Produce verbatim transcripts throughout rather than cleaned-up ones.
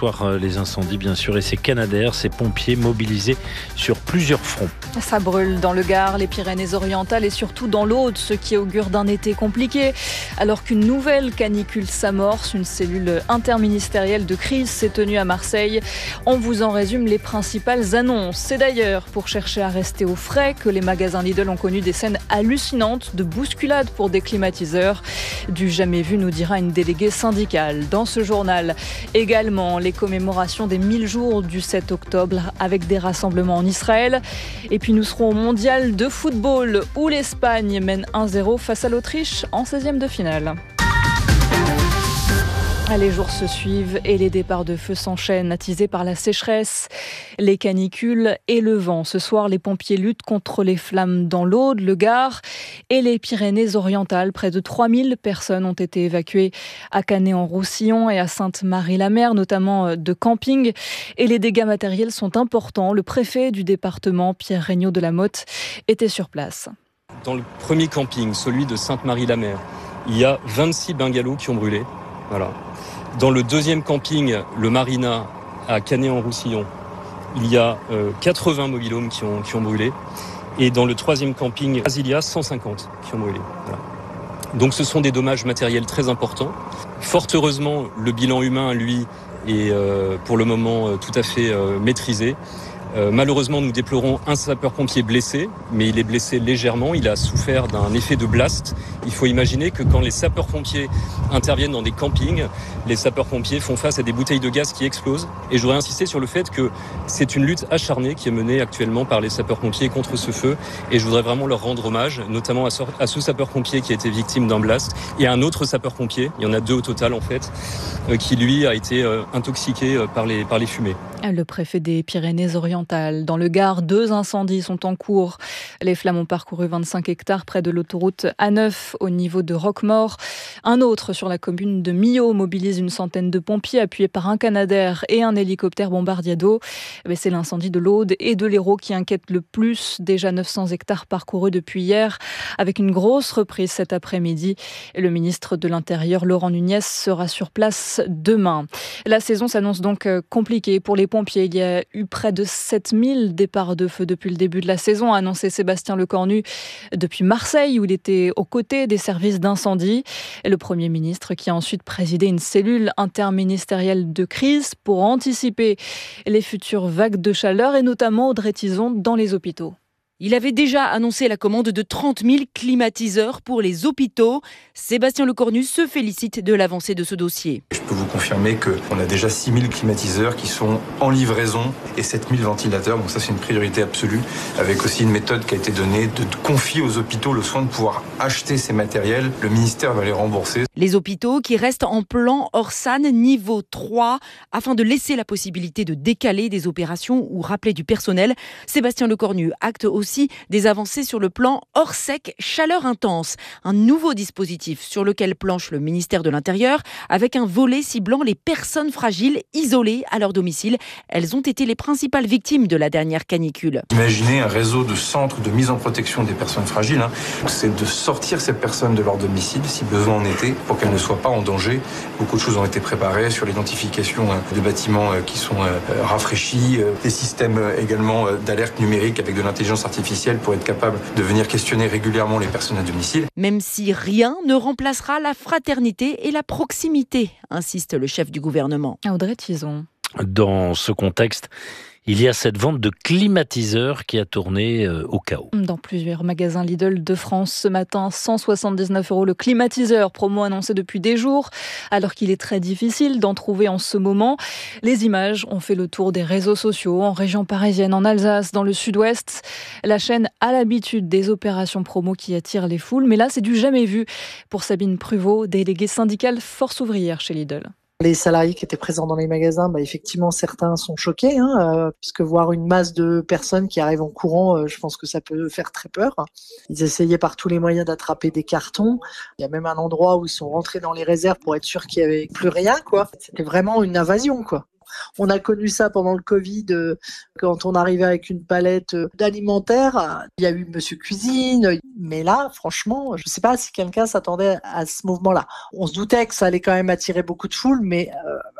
soir les incendies bien sûr et ces Canadair, ces pompiers mobilisés sur plusieurs fronts. Ça brûle dans le Gard, les Pyrénées-Orientales et surtout dans l'Aude, ce qui augure d'un été compliqué. Alors qu'une nouvelle canicule s'amorce, une cellule interministérielle de crise s'est tenue à Marseille. On vous en résume les principales annonces. C'est d'ailleurs pour chercher à rester au frais que les magasins Lidl ont connu des scènes hallucinantes de bousculades pour des climatiseurs. Du jamais vu, nous dira une déléguée syndicale. Dans ce journal, également les commémorations des mille jours du sept octobre avec des rassemblements en Israël. Et puis nous serons au mondial de football où l'Espagne mène un zéro face à l'Autriche en seizième de finale. Les jours se suivent et les départs de feu s'enchaînent, attisés par la sécheresse, les canicules et le vent. Ce soir, les pompiers luttent contre les flammes dans l'Aude, le Gard et les Pyrénées-Orientales. Près de trois mille personnes ont été évacuées à Canet-en-Roussillon et à Sainte-Marie-la-Mer, notamment de camping. Et les dégâts matériels sont importants. Le préfet du département, Pierre Regnault de la Motte, était sur place. Dans le premier camping, celui de Sainte-Marie-la-Mer, il y a vingt-six bungalows qui ont brûlé. Voilà. Dans le deuxième camping, le Marina, à Canet-en-Roussillon, il y a euh, quatre-vingts mobil-homes qui ont, qui ont brûlé. Et dans le troisième camping, Brasilia, cent cinquante qui ont brûlé. Voilà. Donc ce sont des dommages matériels très importants. Fort heureusement, le bilan humain, lui, est euh, pour le moment euh, tout à fait euh, maîtrisé. Euh, malheureusement, nous déplorons un sapeur-pompier blessé, mais il est blessé légèrement. Il a souffert d'un effet de blast. Il faut imaginer que quand les sapeurs-pompiers interviennent dans des campings, les sapeurs-pompiers font face à des bouteilles de gaz qui explosent. Et je voudrais insister sur le fait que c'est une lutte acharnée qui est menée actuellement par les sapeurs-pompiers contre ce feu. Et je voudrais vraiment leur rendre hommage, notamment à ce sapeur-pompier qui a été victime d'un blast et à un autre sapeur-pompier, il y en a deux au total en fait, qui lui a été intoxiqué par les, par les fumées. Le préfet des Pyrénées-Orientales. Dans le Gard, deux incendies sont en cours. Les flammes ont parcouru vingt-cinq hectares près de l'autoroute A neuf au niveau de Roquemaure. Un autre sur la commune de Millau mobilise une centaine de pompiers appuyés par un Canadair et un hélicoptère bombardier d'eau. C'est l'incendie de l'Aude et de l'Hérault qui inquiète le plus. Déjà neuf cents hectares parcourus depuis hier avec une grosse reprise cet après-midi. Le ministre de l'Intérieur, Laurent Nunez, sera sur place demain. La saison s'annonce donc compliquée pour les pompiers. Il y a eu près de sept mille départs de feu depuis le début de la saison, a annoncé Sébastien Lecornu depuis Marseille, où il était aux côtés des services d'incendie. Et le Premier ministre qui a ensuite présidé une cellule interministérielle de crise pour anticiper les futures vagues de chaleur et notamment Audrey Tizon dans les hôpitaux. Il avait déjà annoncé la commande de trente mille climatiseurs pour les hôpitaux. Sébastien Lecornu se félicite de l'avancée de ce dossier. Je peux vous confirmer qu'on a déjà six mille climatiseurs qui sont en livraison et sept mille ventilateurs. Donc ça, c'est une priorité absolue, avec aussi une méthode qui a été donnée de confier aux hôpitaux le soin de pouvoir acheter ces matériels. Le ministère va les rembourser. Les hôpitaux qui restent en plan Orsan niveau trois afin de laisser la possibilité de décaler des opérations ou rappeler du personnel. Sébastien Lecornu acte aussi des avancées sur le plan Orsec chaleur intense, un nouveau dispositif sur lequel planche le ministère de l'Intérieur avec un volet ciblant les personnes fragiles isolées à leur domicile. Elles ont été les principales victimes de la dernière canicule. Imaginez un réseau de centres de mise en protection des personnes fragiles. Hein. C'est de sortir ces personnes de leur domicile, si besoin en était, pour qu'elles ne soient pas en danger. Beaucoup de choses ont été préparées sur l'identification de bâtiments qui sont rafraîchis, des systèmes également d'alerte numérique avec de l'intelligence artificielle pour être capable de venir questionner régulièrement les personnes à domicile. Même si rien ne remplacera la fraternité et la proximité, insiste le chef du gouvernement. Audrey Tizon. Dans ce contexte, il y a cette vente de climatiseurs qui a tourné euh, au chaos. Dans plusieurs magasins Lidl de France ce matin, cent soixante-dix-neuf euros le climatiseur, promo annoncé depuis des jours, alors qu'il est très difficile d'en trouver en ce moment. Les images ont fait le tour des réseaux sociaux, en région parisienne, en Alsace, dans le sud-ouest. La chaîne a l'habitude des opérations promo qui attirent les foules, mais là c'est du jamais vu pour Sabine Pruvot, déléguée syndicale Force ouvrière chez Lidl. Les salariés qui étaient présents dans les magasins, bah effectivement, certains sont choqués, hein, euh, puisque voir une masse de personnes qui arrivent en courant, euh, je pense que ça peut faire très peur. Ils essayaient par tous les moyens d'attraper des cartons. Il y a même un endroit où ils sont rentrés dans les réserves pour être sûr qu'il y avait plus rien, quoi. C'était vraiment une invasion, quoi. On a connu ça pendant le Covid, euh, quand on arrivait avec une palette euh, d'alimentaire. Il y a eu Monsieur Cuisine, mais là, franchement, je ne sais pas si quelqu'un s'attendait à ce mouvement-là. On se doutait que ça allait quand même attirer beaucoup de foule, mais euh,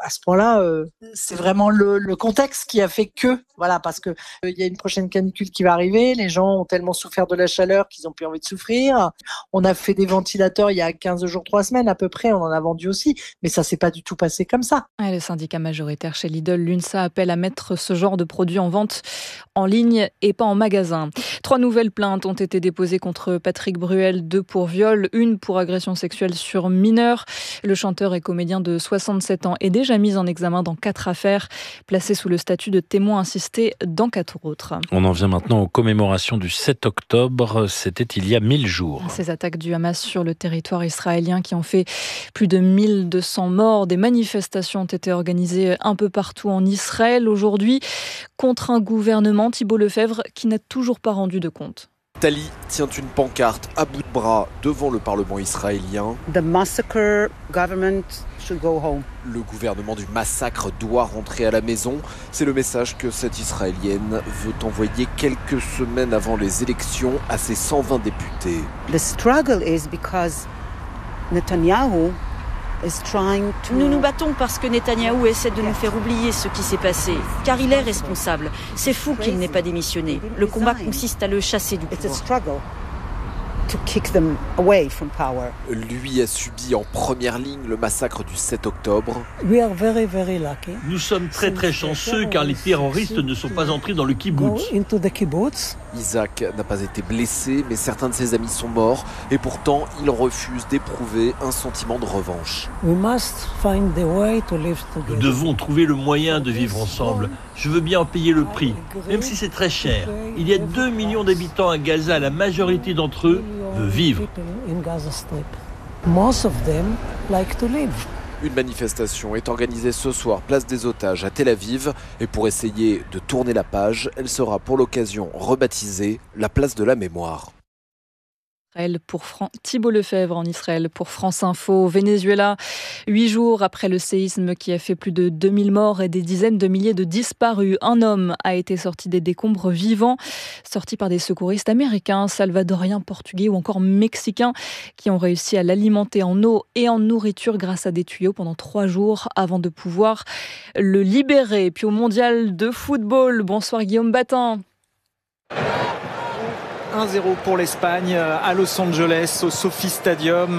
à ce point-là, euh, c'est vraiment le, le contexte qui a fait que, voilà, parce que il euh, y a une prochaine canicule qui va arriver, les gens ont tellement souffert de la chaleur qu'ils ont plus envie de souffrir. On a fait des ventilateurs il y a quinze jours, trois semaines à peu près, on en a vendu aussi, mais ça s'est pas du tout passé comme ça. Et le syndicat majoritaire chez Lidl, l'UNSA, appelle à mettre ce genre de produits en vente en ligne et pas en magasin. Trois nouvelles plaintes ont été déposées contre Patrick Bruel, deux pour viol, une pour agression sexuelle sur mineur. Le chanteur et comédien de soixante-sept ans est déjà mis en examen dans quatre affaires, placé sous le statut de témoin assisté dans quatre autres. On en vient maintenant aux commémorations du sept octobre, c'était il y a mille jours. Ces attaques du Hamas sur le territoire israélien qui ont fait plus de mille deux cents morts. Des manifestations ont été organisées un peu partout en Israël aujourd'hui contre un gouvernement, Thibault Lefebvre, qui n'a toujours pas rendu de compte. Tali tient une pancarte à bout de bras devant le Parlement israélien. The massacre government should go home. Le gouvernement du massacre doit rentrer à la maison. C'est le message que cette Israélienne veut envoyer quelques semaines avant les élections à ses cent vingt députés. The struggle is because Netanyahu is trying to... Nous nous battons parce que Netanyahou essaie de nous faire oublier ce qui s'est passé, car il est responsable. C'est fou qu'il n'ait pas démissionné. Le combat consiste à le chasser du pouvoir. To kick them away from power. Lui a subi en première ligne le massacre du sept octobre. We are very, very lucky. Nous sommes très très chanceux car les terroristes ne sont pas entrés dans le kibbutz. Into the kibbutz. Isaac n'a pas été blessé, mais certains de ses amis sont morts et pourtant il refuse d'éprouver un sentiment de revanche. We must find the way to live together. Nous devons trouver le moyen de vivre ensemble. Je veux bien en payer le prix, même si c'est très cher. Il y a deux millions d'habitants à Gaza, la majorité d'entre eux veut vivre. Une manifestation est organisée ce soir, place des Otages à Tel Aviv. Et pour essayer de tourner la page, elle sera pour l'occasion rebaptisée la place de la mémoire. Pour Fran... Thibault Lefebvre en Israël pour France Info. Venezuela, huit jours après le séisme qui a fait plus de deux mille morts et des dizaines de milliers de disparus. Un homme a été sorti des décombres vivants, sorti par des secouristes américains, salvadoriens, portugais ou encore mexicains qui ont réussi à l'alimenter en eau et en nourriture grâce à des tuyaux pendant trois jours avant de pouvoir le libérer. Puis au mondial de football, bonsoir Guillaume Batin. un zéro pour l'Espagne à Los Angeles, au Sophie Stadium.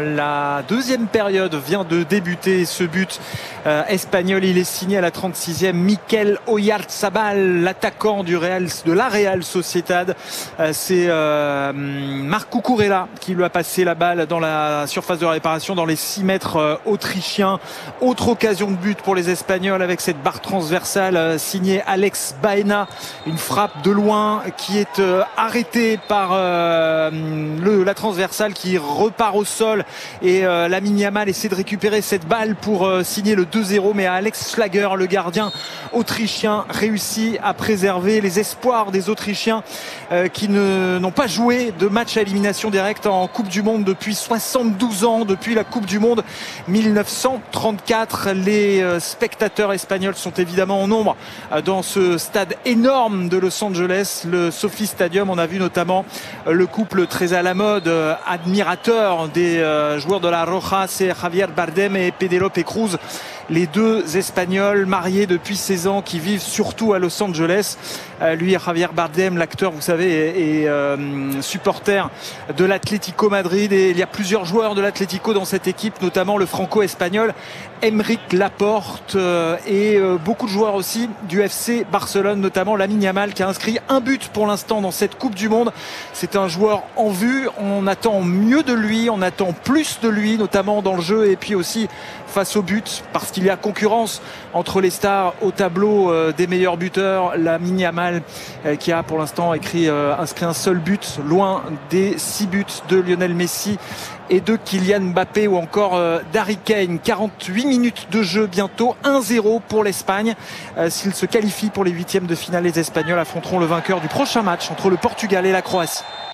La deuxième période vient de débuter. Ce but euh, espagnol, il est signé à la trente-sixième. Mikel Oyarzabal, l'attaquant du Real, de la Real Sociedad. Euh, c'est euh, Marc Cucurella qui lui a passé la balle dans la surface de réparation, dans les six mètres euh, autrichiens. Autre occasion de but pour les Espagnols avec cette barre transversale euh, signée Alex Baena. Une frappe de loin qui est euh, arrêtée par euh, le, la transversale qui repart au sol et euh, Lamine Yamal essaie de récupérer cette balle pour euh, signer le deux zéro, mais Alex Schlager, le gardien autrichien, réussit à préserver les espoirs des Autrichiens euh, qui ne, n'ont pas joué de match à élimination directe en Coupe du Monde depuis soixante-douze ans, depuis la Coupe du Monde mille neuf cent trente-quatre. Les euh, spectateurs espagnols sont évidemment en nombre euh, dans ce stade énorme de Los Angeles, le Sophie Stadium. On a vu notamment notamment le couple très à la mode, euh, admirateur des euh, joueurs de la Roja, c'est Javier Bardem et Penélope Cruz, les deux Espagnols mariés depuis seize ans qui vivent surtout à Los Angeles. Euh, lui, Javier Bardem, l'acteur, vous savez, est, est euh, supporter de l'Atlético Madrid et il y a plusieurs joueurs de l'Atlético dans cette équipe, notamment le franco-espagnol Aymeric Laporte euh, et euh, beaucoup de joueurs aussi du F C Barcelone, notamment Lamine Yamal qui a inscrit un but pour l'instant dans cette Coupe du Monde. C'est un joueur en vue, on attend mieux de lui, on attend plus de lui, notamment dans le jeu et puis aussi face au but, parce qu'il y a concurrence entre les stars au tableau euh, des meilleurs buteurs. Lamine Yamal euh, qui a pour l'instant écrit, euh, inscrit un seul but, loin des six buts de Lionel Messi et de Kylian Mbappé ou encore euh, d'Harry Kane. quarante-huit minutes de jeu bientôt, un zéro pour l'Espagne. Euh, s'ils se qualifient pour les huitièmes de finale, les Espagnols affronteront le vainqueur du prochain match entre le Portugal et la Croatie.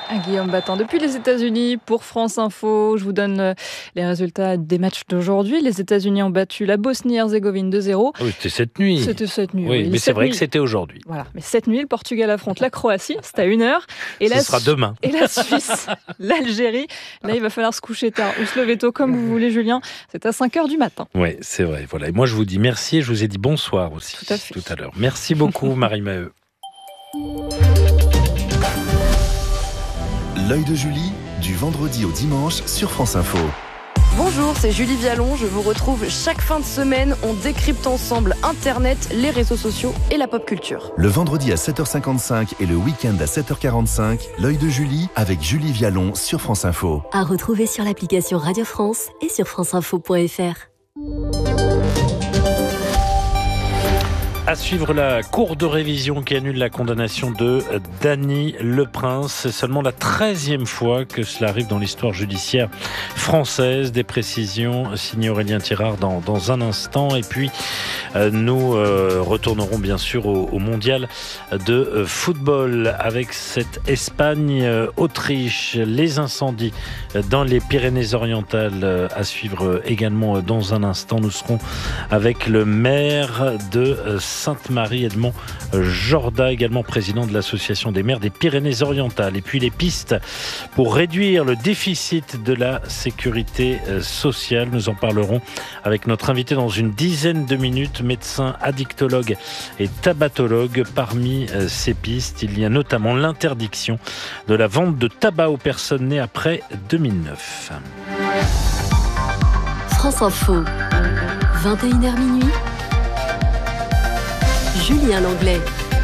À Guillaume Batin. Depuis les États-Unis, pour France Info, je vous donne les résultats des matchs d'aujourd'hui. Les États-Unis ont battu la Bosnie-Herzégovine deux zéro. Oui, c'était cette nuit. C'était cette nuit. Oui, oui. mais c'est cette vrai nuit. que c'était aujourd'hui. Voilà, mais cette nuit, le Portugal affronte la Croatie. C'est à une heure. Et Ce la sera demain. Et la Suisse, l'Algérie. Là, il va falloir se coucher tard ou se lever tôt, comme vous voulez, Julien. C'est à cinq heures du matin. Oui, c'est vrai. Voilà. Et moi, je vous dis merci et je vous ai dit bonsoir aussi. Tout à fait. Tout à l'heure. Merci beaucoup, Marie Maheu. L'œil de Julie, du vendredi au dimanche sur France Info. Bonjour, c'est Julie Vialon. Je vous retrouve chaque fin de semaine. On décrypte ensemble Internet, les réseaux sociaux et la pop culture. Le vendredi à sept heures cinquante-cinq et le week-end à sept heures quarante-cinq, l'œil de Julie avec Julie Vialon sur France Info. À retrouver sur l'application Radio France et sur franceinfo point f r. À suivre la cour de révision qui annule la condamnation de Dany Leprince. C'est seulement la treizième fois que cela arrive dans l'histoire judiciaire française. Des précisions signées Aurélien Thirard dans, dans un instant. Et puis, euh, nous euh, retournerons bien sûr au, au mondial de euh, football avec cette Espagne-Autriche. Les incendies dans les Pyrénées-Orientales euh, à suivre également dans un instant. Nous serons avec le maire de euh, Sainte-Marie, Edmond Jorda, également président de l'association des maires des Pyrénées-Orientales. Et puis les pistes pour réduire le déficit de la sécurité sociale. Nous en parlerons avec notre invité dans une dizaine de minutes, médecin addictologue et tabatologue. Parmi ces pistes, il y a notamment l'interdiction de la vente de tabac aux personnes nées après deux mille neuf. France Info, vingt et une heures minuit. Julien Langlais.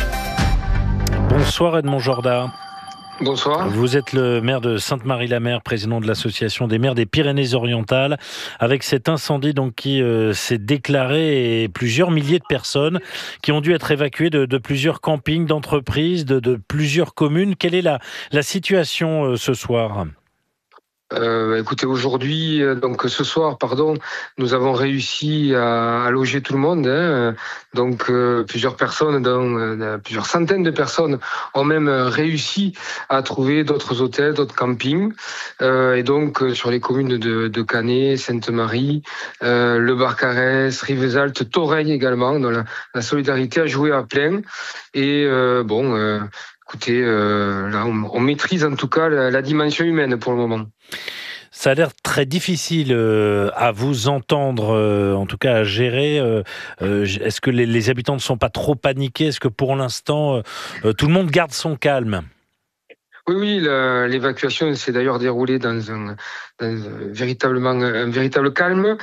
Bonsoir Edmond Jorda. Bonsoir. Vous êtes le maire de Sainte-Marie-la-Mer, président de l'association des maires des Pyrénées-Orientales, avec cet incendie donc qui euh, s'est déclaré et plusieurs milliers de personnes qui ont dû être évacuées de, de plusieurs campings, d'entreprises, de, de plusieurs communes. Quelle est la, la situation euh, ce soir ? Euh, écoutez, aujourd'hui, donc ce soir, pardon, nous avons réussi à, à loger tout le monde. Hein. Donc euh, plusieurs personnes, dont, euh, plusieurs centaines de personnes ont même réussi à trouver d'autres hôtels, d'autres campings. Euh, et donc euh, sur les communes de, de Canet, Sainte-Marie, euh, Le Barcarès, Rivesaltes, Toreil également, dont la, la solidarité a joué à plein. Et euh, bon. Euh, Écoutez, euh, là, on, on maîtrise en tout cas la, la dimension humaine pour le moment. Ça a l'air très difficile euh, à vous entendre, euh, en tout cas à gérer. Euh, euh, est-ce que les, les habitants ne sont pas trop paniqués ? Est-ce que pour l'instant, euh, tout le monde garde son calme ? Oui, oui, la, l'évacuation s'est d'ailleurs déroulée dans un, dans un, véritablement, un véritable calme.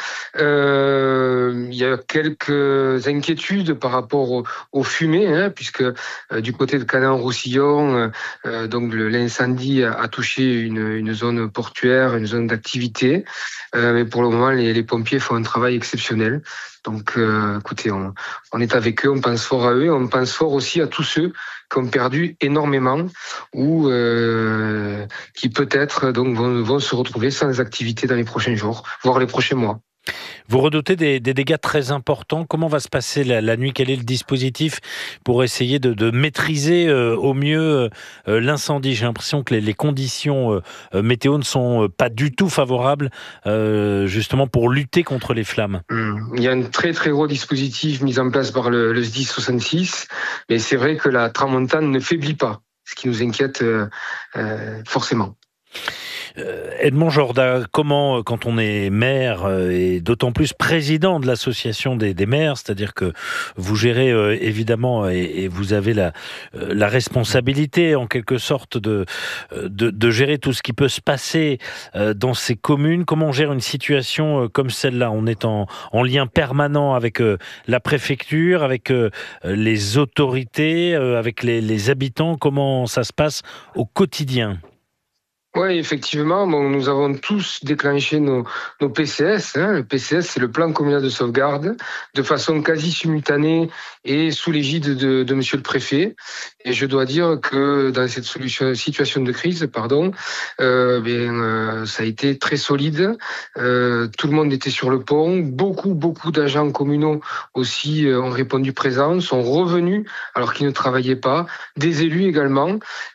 Euh, il y a quelques inquiétudes par rapport au, aux fumées, hein, puisque euh, du côté de Canet-en-Roussillon, euh, donc le, l'incendie a, a touché une, une zone portuaire, une zone d'activité. Euh, mais pour le moment, les, les pompiers font un travail exceptionnel. Donc, euh, écoutez, on, on est avec eux, on pense fort à eux, on pense fort aussi à tous ceux qui ont perdu énormément ou euh, qui peut-être donc vont, vont se retrouver sans activité dans les prochains jours, voire les prochains mois. Vous redoutez des, des dégâts très importants. Comment va se passer la, la nuit ? Quel est le dispositif pour essayer de, de maîtriser euh, au mieux euh, l'incendie ? J'ai l'impression que les, les conditions euh, météo ne sont pas du tout favorables euh, justement pour lutter contre les flammes. Mmh. Il y a un très très gros dispositif mis en place par le, le S D I S soixante-six, mais c'est vrai que la tramontane ne faiblit pas, ce qui nous inquiète euh, euh, forcément. Euh, Edmond Jorda, comment, quand on est maire euh, et d'autant plus président de l'association des, des maires, c'est-à-dire que vous gérez euh, évidemment et, et vous avez la, euh, la responsabilité en quelque sorte de, de, de gérer tout ce qui peut se passer euh, dans ces communes, comment on gère une situation euh, comme celle-là ? On est en, en lien permanent avec euh, la préfecture, avec euh, les autorités, euh, avec les, les habitants, comment ça se passe au quotidien ? Oui, effectivement, bon, nous avons tous déclenché nos, nos P C S. Hein. Le P C S, c'est le plan communal de sauvegarde, de façon quasi simultanée et sous l'égide de, de Monsieur le Préfet. Et je dois dire que dans cette solution, situation de crise, pardon, euh, bien, euh, ça a été très solide. Euh, tout le monde était sur le pont. Beaucoup, beaucoup d'agents communaux aussi euh, ont répondu présents, sont revenus alors qu'ils ne travaillaient pas. Des élus également.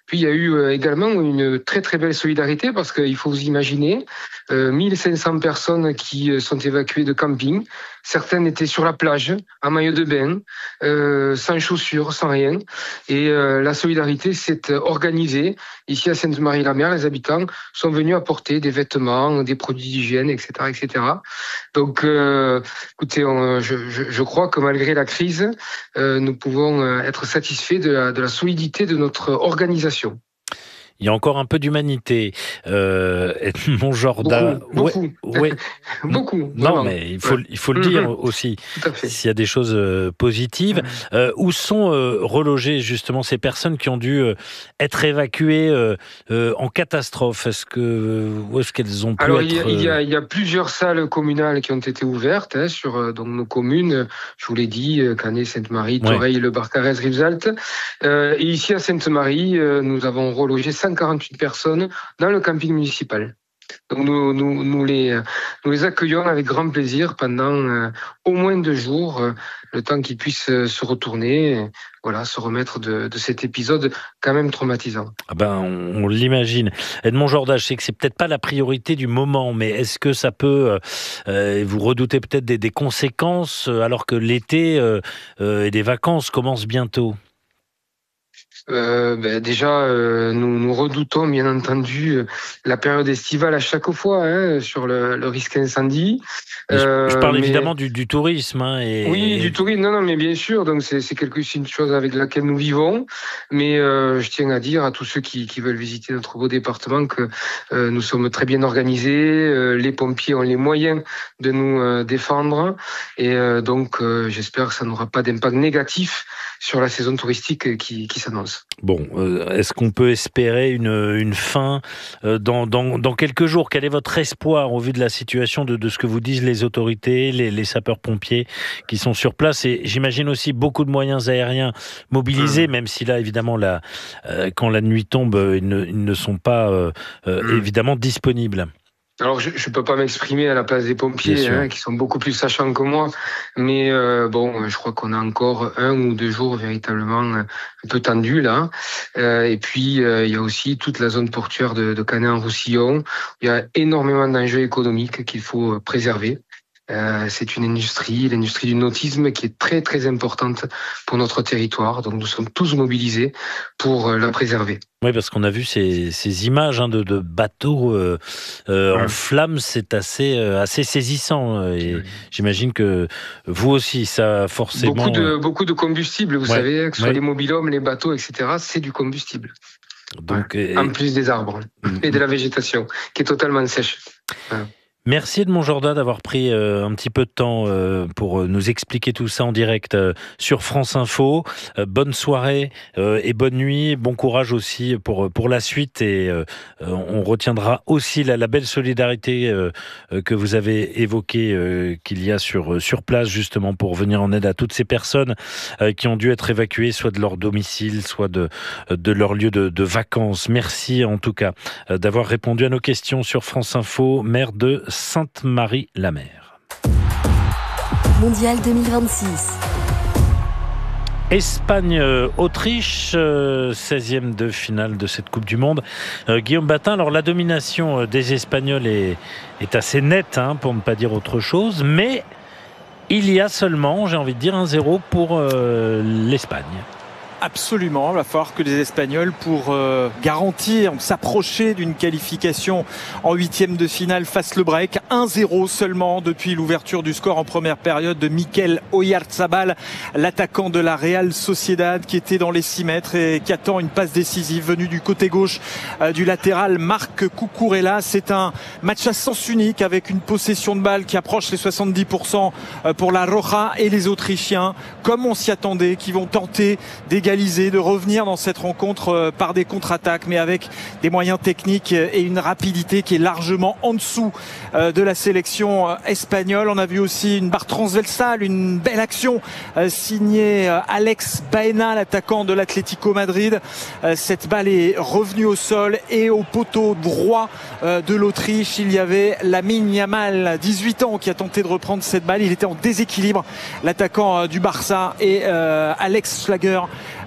Puis il y a eu également une très très belle solidarité parce qu'il faut vous imaginer euh, mille cinq cents personnes qui sont évacuées de camping. Certaines étaient sur la plage, en maillot de bain, euh, sans chaussures, sans rien. Et euh, la solidarité s'est organisée. Ici à Sainte-Marie-la-Mer, les habitants sont venus apporter des vêtements, des produits d'hygiène, et cetera, et cetera. Donc, euh, écoutez, on, je, je, je crois que malgré la crise, euh, nous pouvons être satisfaits de la, de la solidité de notre organisation. Il y a encore un peu d'humanité. Euh, Edmond Jorda, beaucoup, ouais, ouais. beaucoup. Non, vraiment. mais il faut, ouais. il faut le dire mmh. aussi. Tout à fait. S'il y a des choses euh, positives, mmh. euh, où sont euh, relogées justement ces personnes qui ont dû euh, être évacuées euh, euh, en catastrophe? Est-ce que où est-ce qu'elles ont pu Alors, être il y, a, il, y a, il y a plusieurs salles communales qui ont été ouvertes hein, sur euh, donc nos communes. Je vous l'ai dit, Canet, Sainte-Marie, Toreil, ouais. Le Barcarès, Rivesaltes. Euh, et ici à Sainte-Marie, euh, nous avons relogé cent quarante-huit personnes dans le camping municipal. Donc nous, nous, nous, les, nous les accueillons avec grand plaisir pendant euh, au moins deux jours, euh, le temps qu'ils puissent euh, se retourner, et, voilà, se remettre de, de cet épisode quand même traumatisant. Ah ben, on, on l'imagine. Edmond Jorda, je sais que c'est peut-être pas la priorité du moment, mais est-ce que ça peut, euh, vous redoutez peut-être des, des conséquences alors que l'été euh, euh, et des vacances commencent bientôt? Euh, ben déjà, euh, nous, nous redoutons bien entendu la période estivale à chaque fois hein, sur le, le risque incendie. Euh, je parle mais... évidemment du, du tourisme. Hein, et... Oui, du tourisme. Non, non, mais bien sûr. Donc c'est, c'est quelque c'est une chose avec laquelle nous vivons. Mais euh, je tiens à dire à tous ceux qui, qui veulent visiter notre beau département que euh, nous sommes très bien organisés. Euh, les pompiers ont les moyens de nous euh, défendre. Et euh, donc euh, j'espère que ça n'aura pas d'impact négatif sur la saison touristique qui, qui s'annonce. Bon, euh, est-ce qu'on peut espérer une, une fin euh, dans, dans, dans quelques jours? Quel est votre espoir au vu de la situation, de, de ce que vous disent les autorités, les, les sapeurs-pompiers qui sont sur place? Et j'imagine aussi beaucoup de moyens aériens mobilisés, mmh. même si là, évidemment, la, euh, quand la nuit tombe, ils ne, ils ne sont pas euh, euh, mmh. évidemment disponibles. Alors, je ne peux pas m'exprimer à la place des pompiers, hein, qui sont beaucoup plus sachants que moi. Mais euh, bon, je crois qu'on a encore un ou deux jours véritablement un peu tendus, là. Euh, et puis, euh, il y a aussi toute la zone portuaire de, de Canet-en-Roussillon. Il y a énormément d'enjeux économiques qu'il faut préserver. Euh, c'est une industrie, l'industrie du nautisme, qui est très, très importante pour notre territoire. Donc, nous sommes tous mobilisés pour la préserver. Oui, parce qu'on a vu ces, ces images hein, de, de bateaux euh, euh, ouais. en flammes, c'est assez, euh, assez saisissant. Et oui. J'imagine que vous aussi, ça a forcément... Beaucoup de, beaucoup de combustible, vous ouais. savez, que ce soit ouais. les mobil-hommes, les bateaux, et cetera, c'est du combustible. Donc, ouais. et... En plus des arbres et de la végétation, qui est totalement sèche. Ouais. Merci Edmond Jorda d'avoir pris euh, un petit peu de temps euh, pour nous expliquer tout ça en direct euh, sur France Info. Euh, bonne soirée euh, et bonne nuit. Bon courage aussi pour pour la suite et euh, on retiendra aussi la, la belle solidarité euh, que vous avez évoquée euh, qu'il y a sur sur place justement pour venir en aide à toutes ces personnes euh, qui ont dû être évacuées soit de leur domicile, soit de de leur lieu de, de vacances. Merci en tout cas euh, d'avoir répondu à nos questions sur France Info. Maire de Sainte-Marie-la-Mer. Mondial deux mille vingt-six. Espagne-Autriche, euh, seizième de finale de cette Coupe du Monde. Euh, Guillaume Batin, alors la domination des Espagnols est, est assez nette, hein, pour ne pas dire autre chose, mais il y a seulement, j'ai envie de dire, un zéro pour euh, l'Espagne. Absolument, il va falloir que les Espagnols, pour euh, garantir, s'approcher d'une qualification en huitième de finale, fassent le break. un zéro seulement depuis l'ouverture du score en première période de Mikel Oyarzabal, l'attaquant de la Real Sociedad qui était dans les six mètres et qui attend une passe décisive venue du côté gauche euh, du latéral Marc Cucurella. C'est un match à sens unique avec une possession de balle qui approche les soixante-dix pour cent pour la Roja et les Autrichiens, comme on s'y attendait, qui vont tenter d'égaliser, de revenir dans cette rencontre par des contre-attaques, mais avec des moyens techniques et une rapidité qui est largement en dessous de la sélection espagnole. On a vu aussi une barre transversale, une belle action signée Alex Baena, l'attaquant de l'Atlético Madrid. Cette balle est revenue au sol et au poteau droit de l'Autriche. Il y avait Lamine Yamal, dix-huit ans, qui a tenté de reprendre cette balle. Il était en déséquilibre, l'attaquant du Barça, et Alex Schlager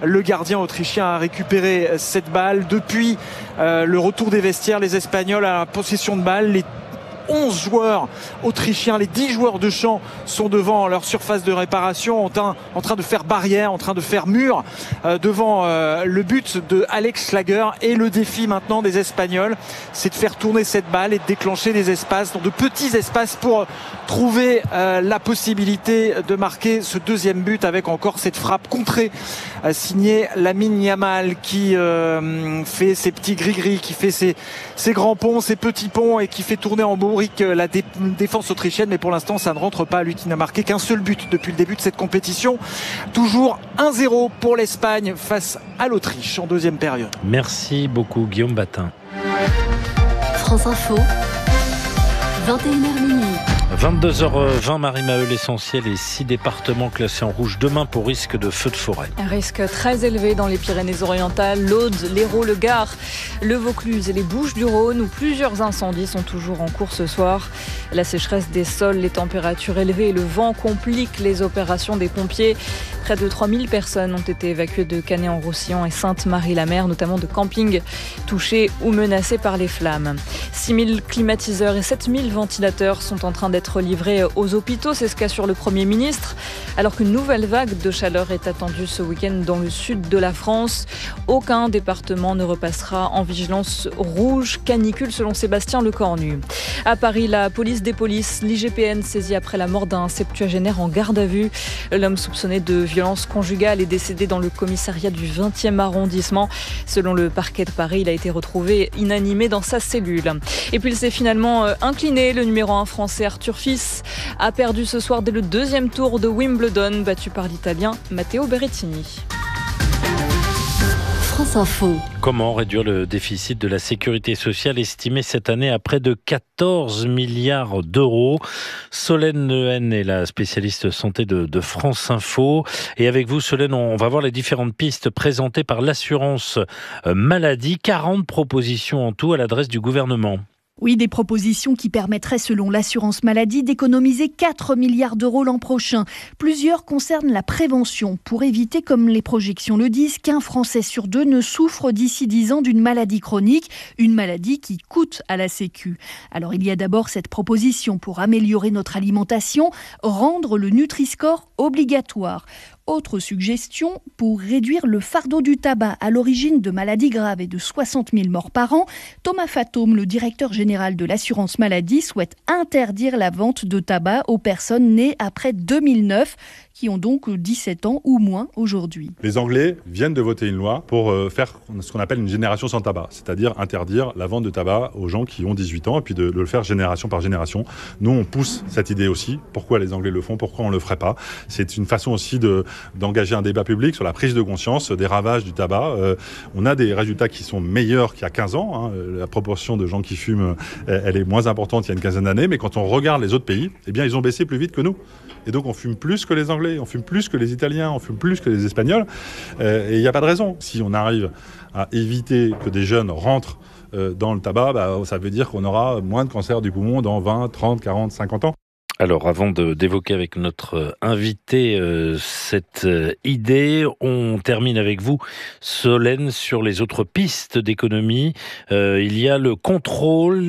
Le gardien autrichien a récupéré cette balle. Depuis euh, le retour des vestiaires, les Espagnols à la possession de balle. Les onze joueurs autrichiens, les dix joueurs de champ sont devant leur surface de réparation, en train, en train de faire barrière, en train de faire mur euh, devant euh, le but de Alex Schlager. Et le défi maintenant des Espagnols, c'est de faire tourner cette balle et de déclencher des espaces, donc de petits espaces pour trouver euh, la possibilité de marquer ce deuxième but avec encore cette frappe contrée euh, signée Lamine Yamal qui euh, fait ses petits gris-gris, qui fait ses, ses grands ponts, ses petits ponts et qui fait tourner en bourrique la dé- défense autrichienne. Mais pour l'instant ça ne rentre pas, lui qui n'a marqué qu'un seul but depuis le début de cette compétition. Toujours un zéro pour l'Espagne face à l'Autriche en deuxième période. Merci beaucoup Guillaume Batin. France Info, vingt et une heures minuit. vingt-deux heures vingt, Marie Maheu, l'essentiel et six départements classés en rouge demain pour risque de feu de forêt. Un risque très élevé dans les Pyrénées-Orientales, l'Aude, l'Hérault, le Gard, le Vaucluse et les Bouches-du-Rhône où plusieurs incendies sont toujours en cours ce soir. La sécheresse des sols, les températures élevées et le vent compliquent les opérations des pompiers. Près de trois mille personnes ont été évacuées de Canet-en-Roussillon et Sainte-Marie-la-Mer, notamment de campings touchés ou menacés par les flammes. six mille climatiseurs et sept mille ventilateurs sont en train d'être livrés aux hôpitaux, c'est ce qu'assure le Premier ministre. Alors qu'une nouvelle vague de chaleur est attendue ce week-end dans le sud de la France, aucun département ne repassera en vigilance rouge canicule selon Sébastien Lecornu. À Paris, la police des polices, l'I G P N saisit après la mort d'un septuagénaire en garde à vue. L'homme soupçonné de violence conjugale est décédé dans le commissariat du vingtième arrondissement. Selon le parquet de Paris, il a été retrouvé inanimé dans sa cellule. Et puis il s'est finalement incliné. Le numéro un français Arthur Fils a perdu ce soir dès le deuxième tour de Wimbledon, battu par l'Italien Matteo Berrettini. France Info. Comment réduire le déficit de la sécurité sociale estimé cette année à près de quatorze milliards d'euros? Solène Lehen est la spécialiste santé de, de France Info. Et avec vous, Solène, on va voir les différentes pistes présentées par l'assurance maladie. quarante propositions en tout à l'adresse du gouvernement. Oui, des propositions qui permettraient, selon l'assurance maladie, d'économiser quatre milliards d'euros l'an prochain. Plusieurs concernent la prévention, pour éviter, comme les projections le disent, qu'un Français sur deux ne souffre d'ici dix ans d'une maladie chronique, une maladie qui coûte à la Sécu. Alors il y a d'abord cette proposition pour améliorer notre alimentation, rendre le Nutri-Score obligatoire. Autre suggestion, pour réduire le fardeau du tabac à l'origine de maladies graves et de soixante mille morts par an, Thomas Fatome, le directeur général de l'assurance maladie, souhaite interdire la vente de tabac aux personnes nées après deux mille neuf, qui ont donc dix-sept ans ou moins aujourd'hui. Les Anglais viennent de voter une loi pour faire ce qu'on appelle une génération sans tabac, c'est-à-dire interdire la vente de tabac aux gens qui ont dix-huit ans et puis de le faire génération par génération. Nous, on pousse cette idée aussi. Pourquoi les Anglais le font? Pourquoi on ne le ferait pas? C'est une façon aussi de, d'engager un débat public sur la prise de conscience des ravages du tabac. Euh, on a des résultats qui sont meilleurs qu'il y a quinze ans. Hein. La proportion de gens qui fument, elle est moins importante il y a une quinzaine d'années. Mais quand on regarde les autres pays, eh bien, ils ont baissé plus vite que nous. Et donc, on fume plus que les Anglais, on fume plus que les Italiens, on fume plus que les Espagnols. Euh, et il n'y a pas de raison. Si on arrive à éviter que des jeunes rentrent euh, dans le tabac, bah, ça veut dire qu'on aura moins de cancer du poumon dans vingt, trente, quarante, cinquante ans. Alors, avant de, d'évoquer avec notre invité euh, cette euh, idée, on termine avec vous, Solène, sur les autres pistes d'économie. Euh, il y a le contrôle,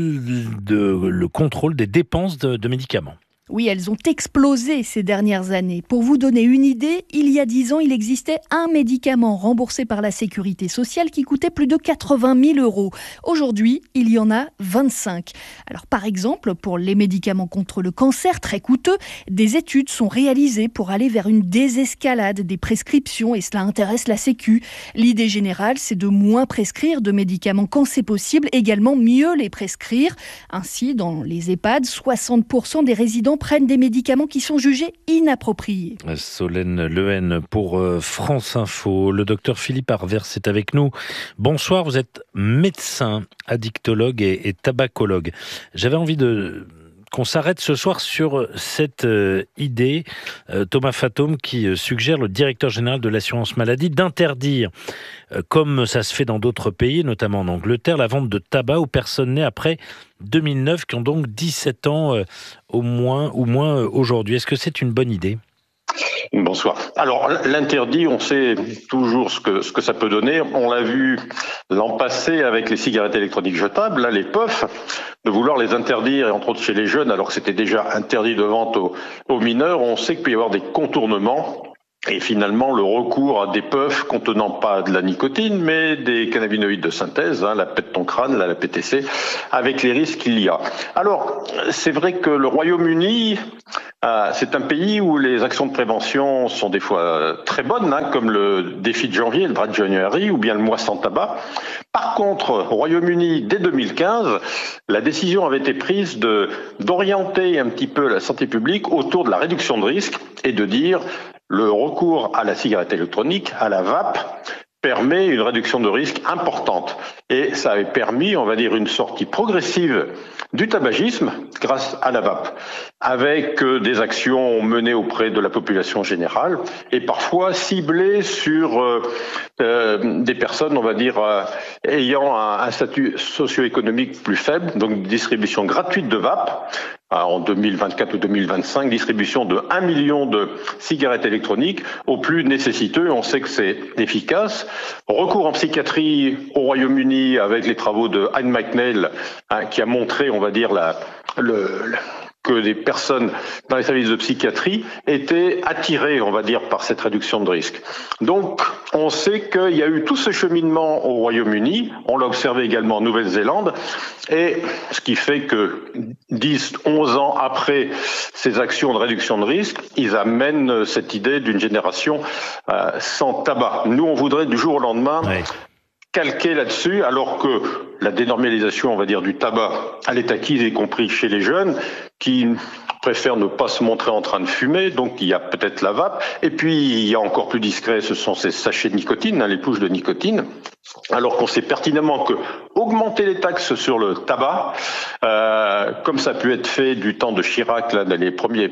de, le contrôle des dépenses de, de médicaments. Oui, elles ont explosé ces dernières années. Pour vous donner une idée, il y a dix ans, il existait un médicament remboursé par la sécurité sociale qui coûtait plus de quatre-vingt mille euros. Aujourd'hui, il y en a vingt-cinq. Alors, par exemple, pour les médicaments contre le cancer, très coûteux, des études sont réalisées pour aller vers une désescalade des prescriptions et cela intéresse la Sécu. L'idée générale, c'est de moins prescrire de médicaments quand c'est possible, également mieux les prescrire. Ainsi, dans les EHPAD, soixante pour cent des résidents prennent des médicaments qui sont jugés inappropriés. Solène Lehen pour France Info. Le docteur Philippe Arvers est avec nous. Bonsoir, vous êtes médecin, addictologue et, et tabacologue. J'avais envie de... qu'on s'arrête ce soir sur cette euh, idée, euh, Thomas Fatome, qui euh, suggère, le directeur général de l'assurance maladie, d'interdire, euh, comme ça se fait dans d'autres pays, notamment en Angleterre, la vente de tabac aux personnes nées après deux mille neuf, qui ont donc dix-sept ans euh, au moins ou moins euh, aujourd'hui. Est-ce que c'est une bonne idée ? Bonsoir. Alors l'interdit, on sait toujours ce que ce que ça peut donner. On l'a vu l'an passé avec les cigarettes électroniques jetables, là les puffs, de vouloir les interdire, et entre autres chez les jeunes, alors que c'était déjà interdit de vente aux, aux mineurs. On sait qu'il peut y avoir des contournements. Et finalement, le recours à des puffs contenant pas de la nicotine, mais des cannabinoïdes de synthèse, hein, la pète ton crâne, la, la P T C, avec les risques qu'il y a. Alors, c'est vrai que le Royaume-Uni, euh, c'est un pays où les actions de prévention sont des fois euh, très bonnes, hein, comme le défi de janvier, le Dry January, ou bien le mois sans tabac. Par contre, au Royaume-Uni, dès deux mille quinze, la décision avait été prise de d'orienter un petit peu la santé publique autour de la réduction de risque et de dire le recours à la cigarette électronique, à la vape, permet une réduction de risque importante. Et ça avait permis, on va dire, une sortie progressive du tabagisme grâce à la vape, avec des actions menées auprès de la population générale et parfois ciblées sur euh, euh, des personnes, on va dire, euh, ayant un, un statut socio-économique plus faible, donc distribution gratuite de vape. En deux mille vingt-quatre ou deux mille vingt-cinq, distribution de un million de cigarettes électroniques aux plus nécessiteux. On sait que c'est efficace. Recours en psychiatrie au Royaume-Uni avec les travaux de Anne McNeil, hein, qui a montré, on va dire, la, le, le que des personnes dans les services de psychiatrie étaient attirées, on va dire, par cette réduction de risque. Donc, on sait qu'il y a eu tout ce cheminement au Royaume-Uni, on l'a observé également en Nouvelle-Zélande, et ce qui fait que dix, onze ans après ces actions de réduction de risque, ils amènent cette idée d'une génération euh, sans tabac. Nous, on voudrait du jour au lendemain oui. calquer là-dessus, alors que la dénormalisation, on va dire, du tabac, elle est acquise, y compris chez les jeunes, qui préfèrent ne pas se montrer en train de fumer, donc il y a peut-être la vape. Et puis, il y a encore plus discret, ce sont ces sachets de nicotine, hein, les pouches de nicotine, alors qu'on sait pertinemment que augmenter les taxes sur le tabac, euh, comme ça a pu être fait du temps de Chirac, là, dans les premiers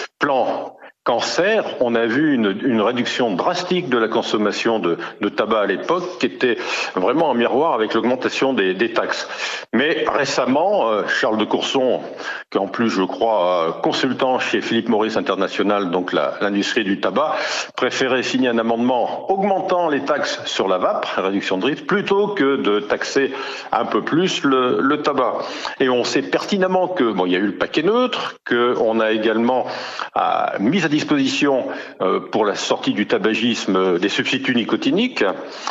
plans cancer, on a vu une, une réduction drastique de la consommation de, de tabac à l'époque, qui était vraiment en miroir avec l'augmentation des, des taxes. Mais récemment, euh, Charles de Courson, qui en plus, je crois, euh, consultant chez Philip Morris International, donc la, l'industrie du tabac, préférait signer un amendement augmentant les taxes sur la vape, la réduction de risque, plutôt que de taxer un peu plus le, le tabac. Et on sait pertinemment que, bon, il y a eu le paquet neutre, qu'on a également euh, mis à disposition euh, pour la sortie du tabagisme euh, des substituts nicotiniques,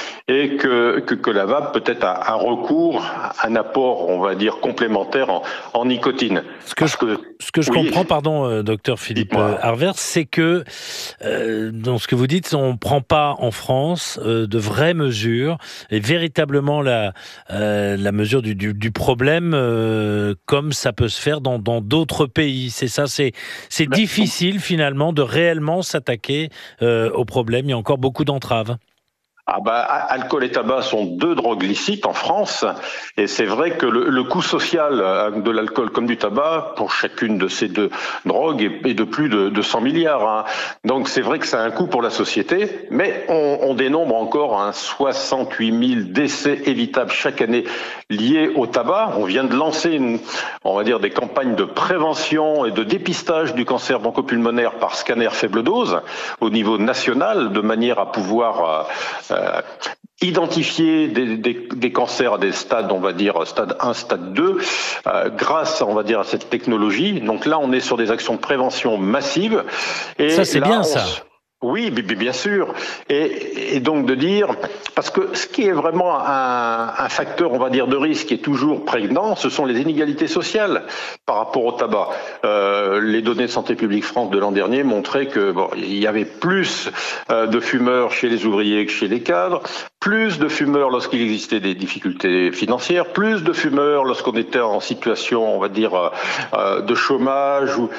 et que, que, que la vape peut être un, un recours, un apport, on va dire, complémentaire en, en nicotine. Ce que, je, que, ce que je oui, comprends, pardon, euh, docteur Philippe euh, Harvers, c'est que euh, dans ce que vous dites, on ne prend pas en France euh, de vraies mesures, et véritablement la, euh, la mesure du, du, du problème euh, comme ça peut se faire dans, dans d'autres pays. C'est ça, c'est, c'est ben, difficile finalement de réellement s'attaquer euh, au problème. Il y a encore beaucoup d'entraves. Ah bah, alcool et tabac sont deux drogues licites en France, et c'est vrai que le, le coût social de l'alcool comme du tabac pour chacune de ces deux drogues est, est de plus de, de cent milliards. Hein. Donc c'est vrai que ça a un coût pour la société, mais on, on dénombre encore hein, soixante-huit mille décès évitables chaque année liés au tabac. On vient de lancer, une, on va dire, des campagnes de prévention et de dépistage du cancer bronchopulmonaire par scanner faible dose au niveau national, de manière à pouvoir euh, Euh, identifier des, des, des cancers à des stades, on va dire stade un, stade deux, euh, grâce, on va dire, à cette technologie. Donc là, on est sur des actions de prévention massives. Et ça, c'est là, bien on... ça. Oui, bien sûr. Et, et donc de dire, parce que ce qui est vraiment un, un facteur, on va dire, de risque qui est toujours prégnant, ce sont les inégalités sociales par rapport au tabac. Euh, les données de Santé publique France de l'an dernier montraient que bon, il y avait plus euh, de fumeurs chez les ouvriers que chez les cadres, plus de fumeurs lorsqu'il existait des difficultés financières, plus de fumeurs lorsqu'on était en situation, on va dire, euh, de chômage ou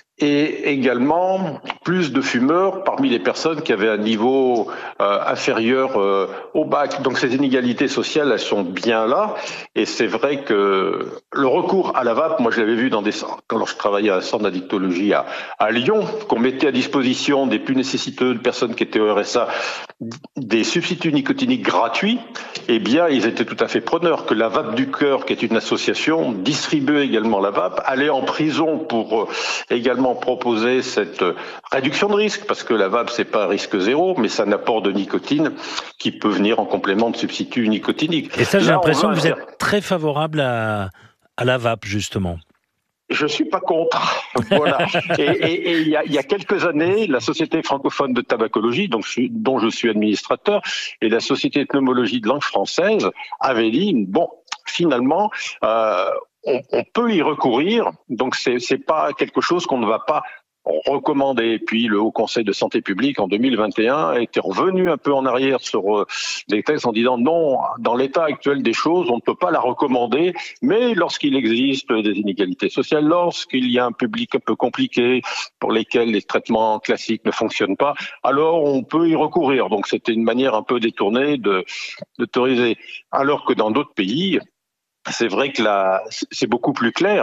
et également plus de fumeurs parmi les personnes qui avaient un niveau euh, inférieur euh, au bac. Donc ces inégalités sociales, elles sont bien là, et c'est vrai que le recours à la vape, moi je l'avais vu dans des quand je travaillais à un centre d'addictologie à, à Lyon, qu'on mettait à disposition des plus nécessiteux, de personnes qui étaient au R S A, des substituts nicotiniques gratuits, eh bien, ils étaient tout à fait preneurs. Que la V A P du Cœur, qui est une association, distribue également la V A P, allait en prison pour euh, également proposer cette euh, réduction de risque, parce que la V A P, c'est pas un risque zéro, mais c'est un apport de nicotine qui peut venir en complément de substituts nicotiniques. Et ça, j'ai Là, l'impression on que va vous êtes très favorable à, à la V A P, justement. Je suis pas contre. Voilà. Et, et, et il, y a, il y a quelques années, la Société francophone de tabacologie, donc, dont je suis administrateur, et la Société de pneumologie de langue française avaient dit bon, finalement, euh, on, on peut y recourir. Donc c'est, c'est pas quelque chose qu'on ne va pas recommandé. Puis le Haut Conseil de santé publique en deux mille vingt et un était revenu un peu en arrière sur euh, des textes en disant non, dans l'état actuel des choses, on ne peut pas la recommander, mais lorsqu'il existe des inégalités sociales, lorsqu'il y a un public un peu compliqué pour lesquels les traitements classiques ne fonctionnent pas, alors on peut y recourir. Donc c'était une manière un peu détournée de d'autoriser. Alors que dans d'autres pays, c'est vrai que là, c'est beaucoup plus clair.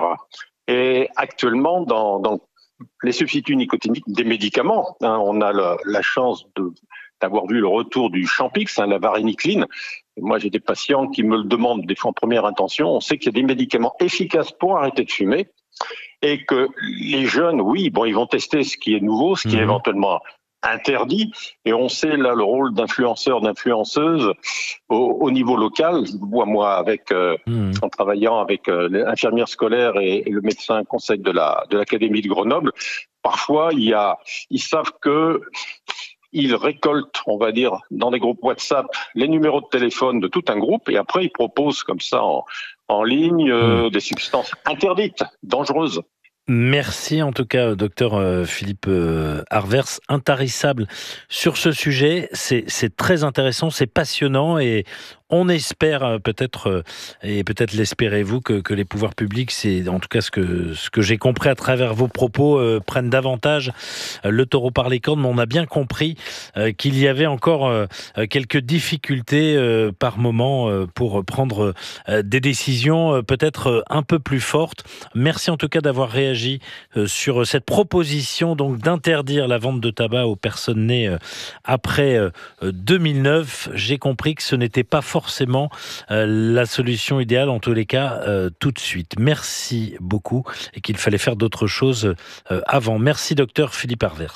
Et actuellement, dans, dans les substituts nicotiniques des médicaments, hein, on a la, la chance de, d'avoir vu le retour du Champix, hein, la varénicline. Moi, j'ai des patients qui me le demandent des fois en première intention. On sait qu'il y a des médicaments efficaces pour arrêter de fumer et que les jeunes, oui, bon, ils vont tester ce qui est nouveau, ce qui mmh. est éventuellement interdit, et on sait là le rôle d'influenceurs, d'influenceuses au, au niveau local. Je vois moi avec euh, mmh. en travaillant avec euh, l'infirmière scolaire et, et le médecin conseil de la de l'académie de Grenoble. Parfois, il y a, ils savent que ils récoltent, on va dire, dans des groupes WhatsApp, les numéros de téléphone de tout un groupe, et après ils proposent comme ça en, en ligne euh, mmh. des substances interdites, dangereuses. Merci en tout cas, docteur Philippe Arvers, intarissable sur ce sujet. C'est, c'est très intéressant, c'est passionnant et on espère peut-être, et peut-être l'espérez-vous, que, que les pouvoirs publics, c'est en tout cas ce que, ce que j'ai compris à travers vos propos, euh, prennent davantage le taureau par les cornes. Mais on a bien compris euh, qu'il y avait encore euh, quelques difficultés euh, par moment euh, pour prendre euh, des décisions euh, peut-être un peu plus fortes. Merci en tout cas d'avoir réagi euh, sur cette proposition donc d'interdire la vente de tabac aux personnes nées euh, après euh, deux mille neuf. J'ai compris que ce n'était pas forcément forcément euh, la solution idéale, en tous les cas, euh, tout de suite. Merci beaucoup et qu'il fallait faire d'autres choses euh, avant. Merci, docteur Philippe Arvers.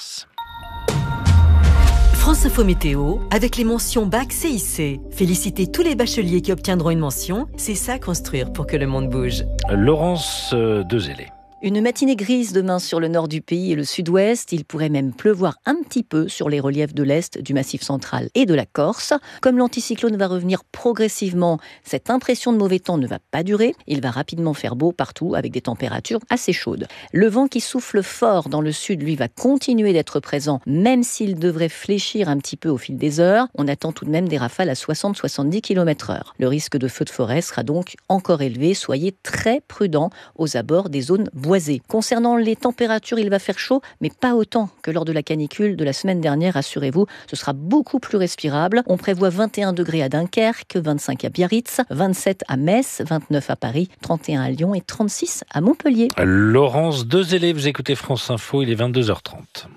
France Info Météo, avec les mentions Bac C I C. Félicitez tous les bacheliers qui obtiendront une mention. C'est ça, construire pour que le monde bouge. Laurence euh, Dezélé. Une matinée grise demain sur le nord du pays et le sud-ouest. Il pourrait même pleuvoir un petit peu sur les reliefs de l'est, du Massif central et de la Corse. Comme l'anticyclone va revenir progressivement, cette impression de mauvais temps ne va pas durer. Il va rapidement faire beau partout avec des températures assez chaudes. Le vent qui souffle fort dans le sud, lui, va continuer d'être présent, même s'il devrait fléchir un petit peu au fil des heures. On attend tout de même des rafales à soixante à soixante-dix kilomètres heure. Le risque de feu de forêt sera donc encore élevé. Soyez très prudents aux abords des zones boisées. Concernant les températures, il va faire chaud, mais pas autant que lors de la canicule de la semaine dernière, rassurez-vous, ce sera beaucoup plus respirable. On prévoit vingt et un degrés à Dunkerque, vingt-cinq à Biarritz, vingt-sept à Metz, vingt-neuf à Paris, trente et un à Lyon et trente-six à Montpellier. Laurence Dezélé, vous écoutez France Info, il est vingt-deux heures trente.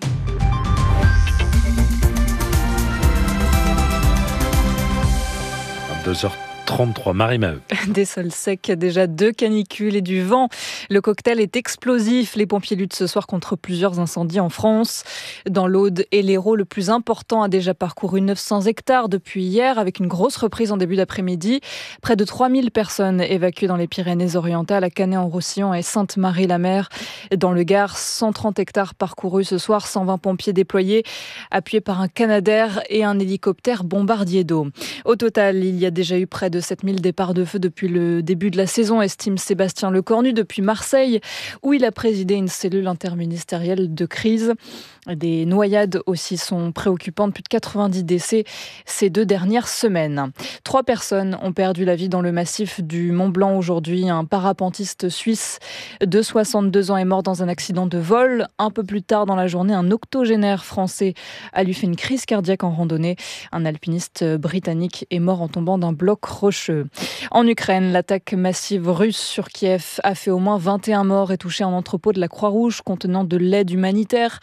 vingt-deux heures trente-trois, Marie-Maheu. Des sols secs, déjà deux canicules et du vent. Le cocktail est explosif. Les pompiers luttent ce soir contre plusieurs incendies en France. Dans l'Aude et l'Hérault, le plus important a déjà parcouru neuf cents hectares depuis hier, avec une grosse reprise en début d'après-midi. Près de trois mille personnes évacuées dans les Pyrénées-Orientales, à Canet-en-Roussillon et Sainte-Marie-la-Mer. Dans le Gard, cent trente hectares parcourus ce soir, cent vingt pompiers déployés, appuyés par un Canadair et un hélicoptère bombardier d'eau. Au total, il y a déjà eu près de sept mille départs de feu depuis le début de la saison, estime Sébastien Lecornu depuis Marseille, où il a présidé une cellule interministérielle de crise. Des noyades aussi sont préoccupantes, plus de quatre-vingt-dix décès ces deux dernières semaines. Trois personnes ont perdu la vie dans le massif du Mont-Blanc aujourd'hui. Un parapentiste suisse de soixante-deux ans est mort dans un accident de vol. Un peu plus tard dans la journée, un octogénaire français a lui fait une crise cardiaque en randonnée. Un alpiniste britannique est mort en tombant d'un bloc rocheux. En Ukraine, l'attaque massive russe sur Kiev a fait au moins vingt et un morts et touché un entrepôt de la Croix-Rouge contenant de l'aide humanitaire.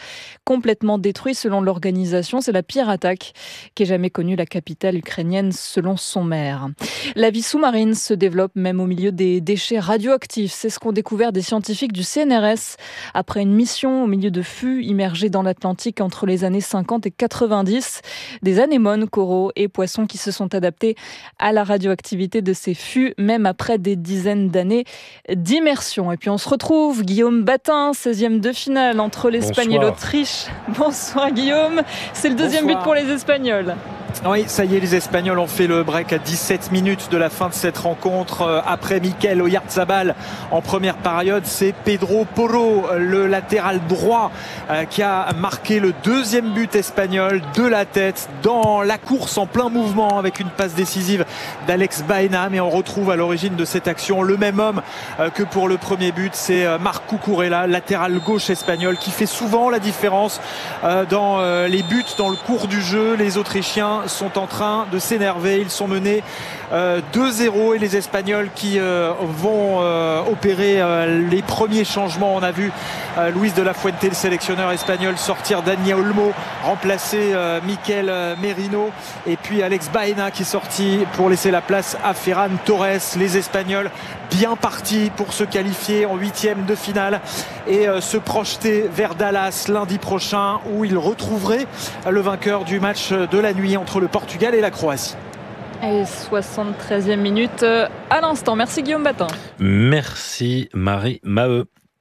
complètement détruit selon l'organisation. C'est la pire attaque qu'ait jamais connue la capitale ukrainienne selon son maire. La vie sous-marine se développe même au milieu des déchets radioactifs. C'est ce qu'ont découvert des scientifiques du C N R S après une mission au milieu de fûts immergés dans l'Atlantique entre les années cinquante et quatre-vingt-dix. Des anémones, coraux et poissons qui se sont adaptés à la radioactivité de ces fûts, même après des dizaines d'années d'immersion. Et puis on se retrouve, Guillaume Batin, seizième de finale entre l'Espagne Bonsoir. et l'Autriche. Bonsoir Guillaume, c'est le deuxième Bonsoir. but pour les Espagnols. Oui, ça y est, les Espagnols ont fait le break à dix-sept minutes de la fin de cette rencontre. Après Mikel Oyarzabal en première période, c'est Pedro Porro, le latéral droit, qui a marqué le deuxième but espagnol de la tête dans la course en plein mouvement avec une passe décisive d'Alex Baena. Mais on retrouve à l'origine de cette action le même homme que pour le premier but, c'est Marc Cucurella, latéral gauche espagnol, qui fait souvent la différence dans les buts dans le cours du jeu. Les Autrichiens sont en train de s'énerver, ils sont menés euh, deux zéro et les Espagnols qui euh, vont euh, opérer euh, les premiers changements. On a vu euh, Luis de la Fuente, le sélectionneur espagnol, sortir Dani Olmo, remplacer euh, Mikel Merino, et puis Alex Baena qui est sorti pour laisser la place à Ferran Torres. Les Espagnols bien partis pour se qualifier en huitième de finale et euh, se projeter vers Dallas lundi prochain où ils retrouveraient le vainqueur du match de la nuit entre le Portugal et la Croatie. Et soixante-treizième minute à l'instant. Merci Guillaume Batin. Merci Marie Maheu.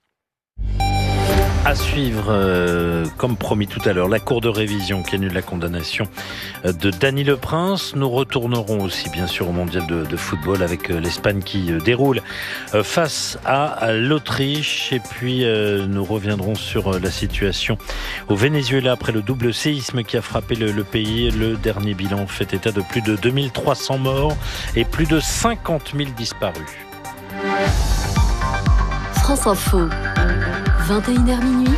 À suivre, euh, comme promis tout à l'heure, la cour de révision qui annule la condamnation de Dany Le Prince. Nous retournerons aussi bien sûr au mondial de, de football avec euh, l'Espagne qui euh, déroule euh, face à, à l'Autriche. Et puis euh, nous reviendrons sur euh, la situation au Venezuela après le double séisme qui a frappé le, le pays. Le dernier bilan fait état de plus de deux mille trois cents morts et plus de cinquante mille disparus. France Info. vingt et une heures minuit,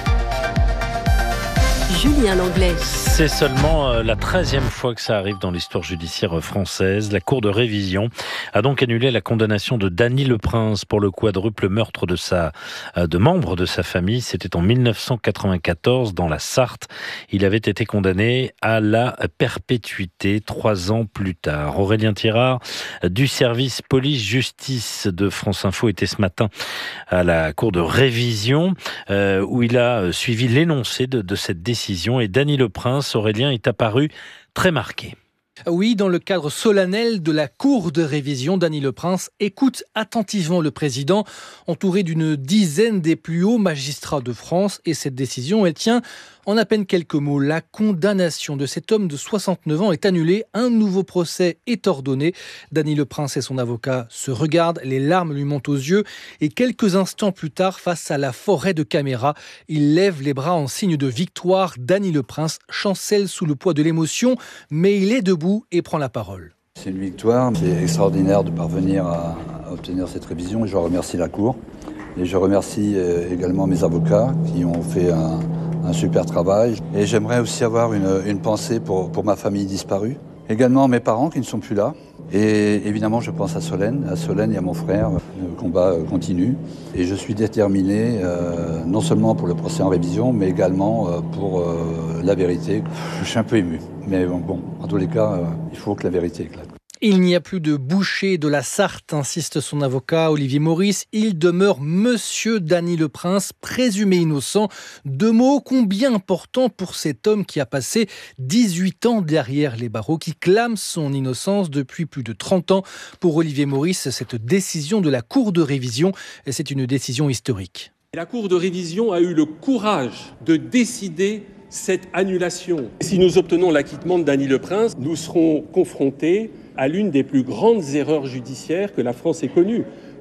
Julien Langlais. C'est seulement la treizième fois que ça arrive dans l'histoire judiciaire française. La Cour de révision a donc annulé la condamnation de Dany Le Prince pour le quadruple meurtre de sa, de membres de sa famille. C'était en mille neuf cent quatre-vingt-quatorze dans la Sarthe. Il avait été condamné à la perpétuité trois ans plus tard. Aurélien Tirard du service police-justice de France Info était ce matin à la Cour de révision euh, où il a suivi l'énoncé de, de cette décision et Dany Le Prince, Aurélien, est apparu très marqué. Oui, dans le cadre solennel de la Cour de révision, Dany Le Prince écoute attentivement le président, entouré d'une dizaine des plus hauts magistrats de France. Et cette décision, elle tient en à peine quelques mots. La condamnation de cet homme de soixante-neuf ans est annulée. Un nouveau procès est ordonné. Dany Le Prince et son avocat se regardent, les larmes lui montent aux yeux. Et quelques instants plus tard, face à la forêt de caméras, il lève les bras en signe de victoire. Dany Le Prince chancelle sous le poids de l'émotion, mais il est debout et prend la parole. C'est une victoire, c'est extraordinaire de parvenir à, à obtenir cette révision et je remercie la Cour. Et je remercie également mes avocats qui ont fait un, un super travail. Et j'aimerais aussi avoir une, une pensée pour, pour ma famille disparue. Également mes parents qui ne sont plus là. Et évidemment, je pense à Solène, à Solène et à mon frère. Le combat continue. Et je suis déterminé, euh, non seulement pour le procès en révision, mais également euh, pour euh, la vérité. Je suis un peu ému. Mais bon, bon en tous les cas, euh, il faut que la vérité éclate. Il n'y a plus de boucher de la Sarthe, insiste son avocat Olivier Maurice. Il demeure Monsieur Dany Le Prince, présumé innocent. Deux mots combien importants pour cet homme qui a passé dix-huit ans derrière les barreaux, qui clame son innocence depuis plus de trente ans. Pour Olivier Maurice, cette décision de la Cour de révision, c'est une décision historique. La Cour de révision a eu le courage de décider cette annulation. Si nous obtenons l'acquittement de Dany Le Prince, nous serons confrontés à l'une des plus grandes erreurs judiciaires que la France ait connues,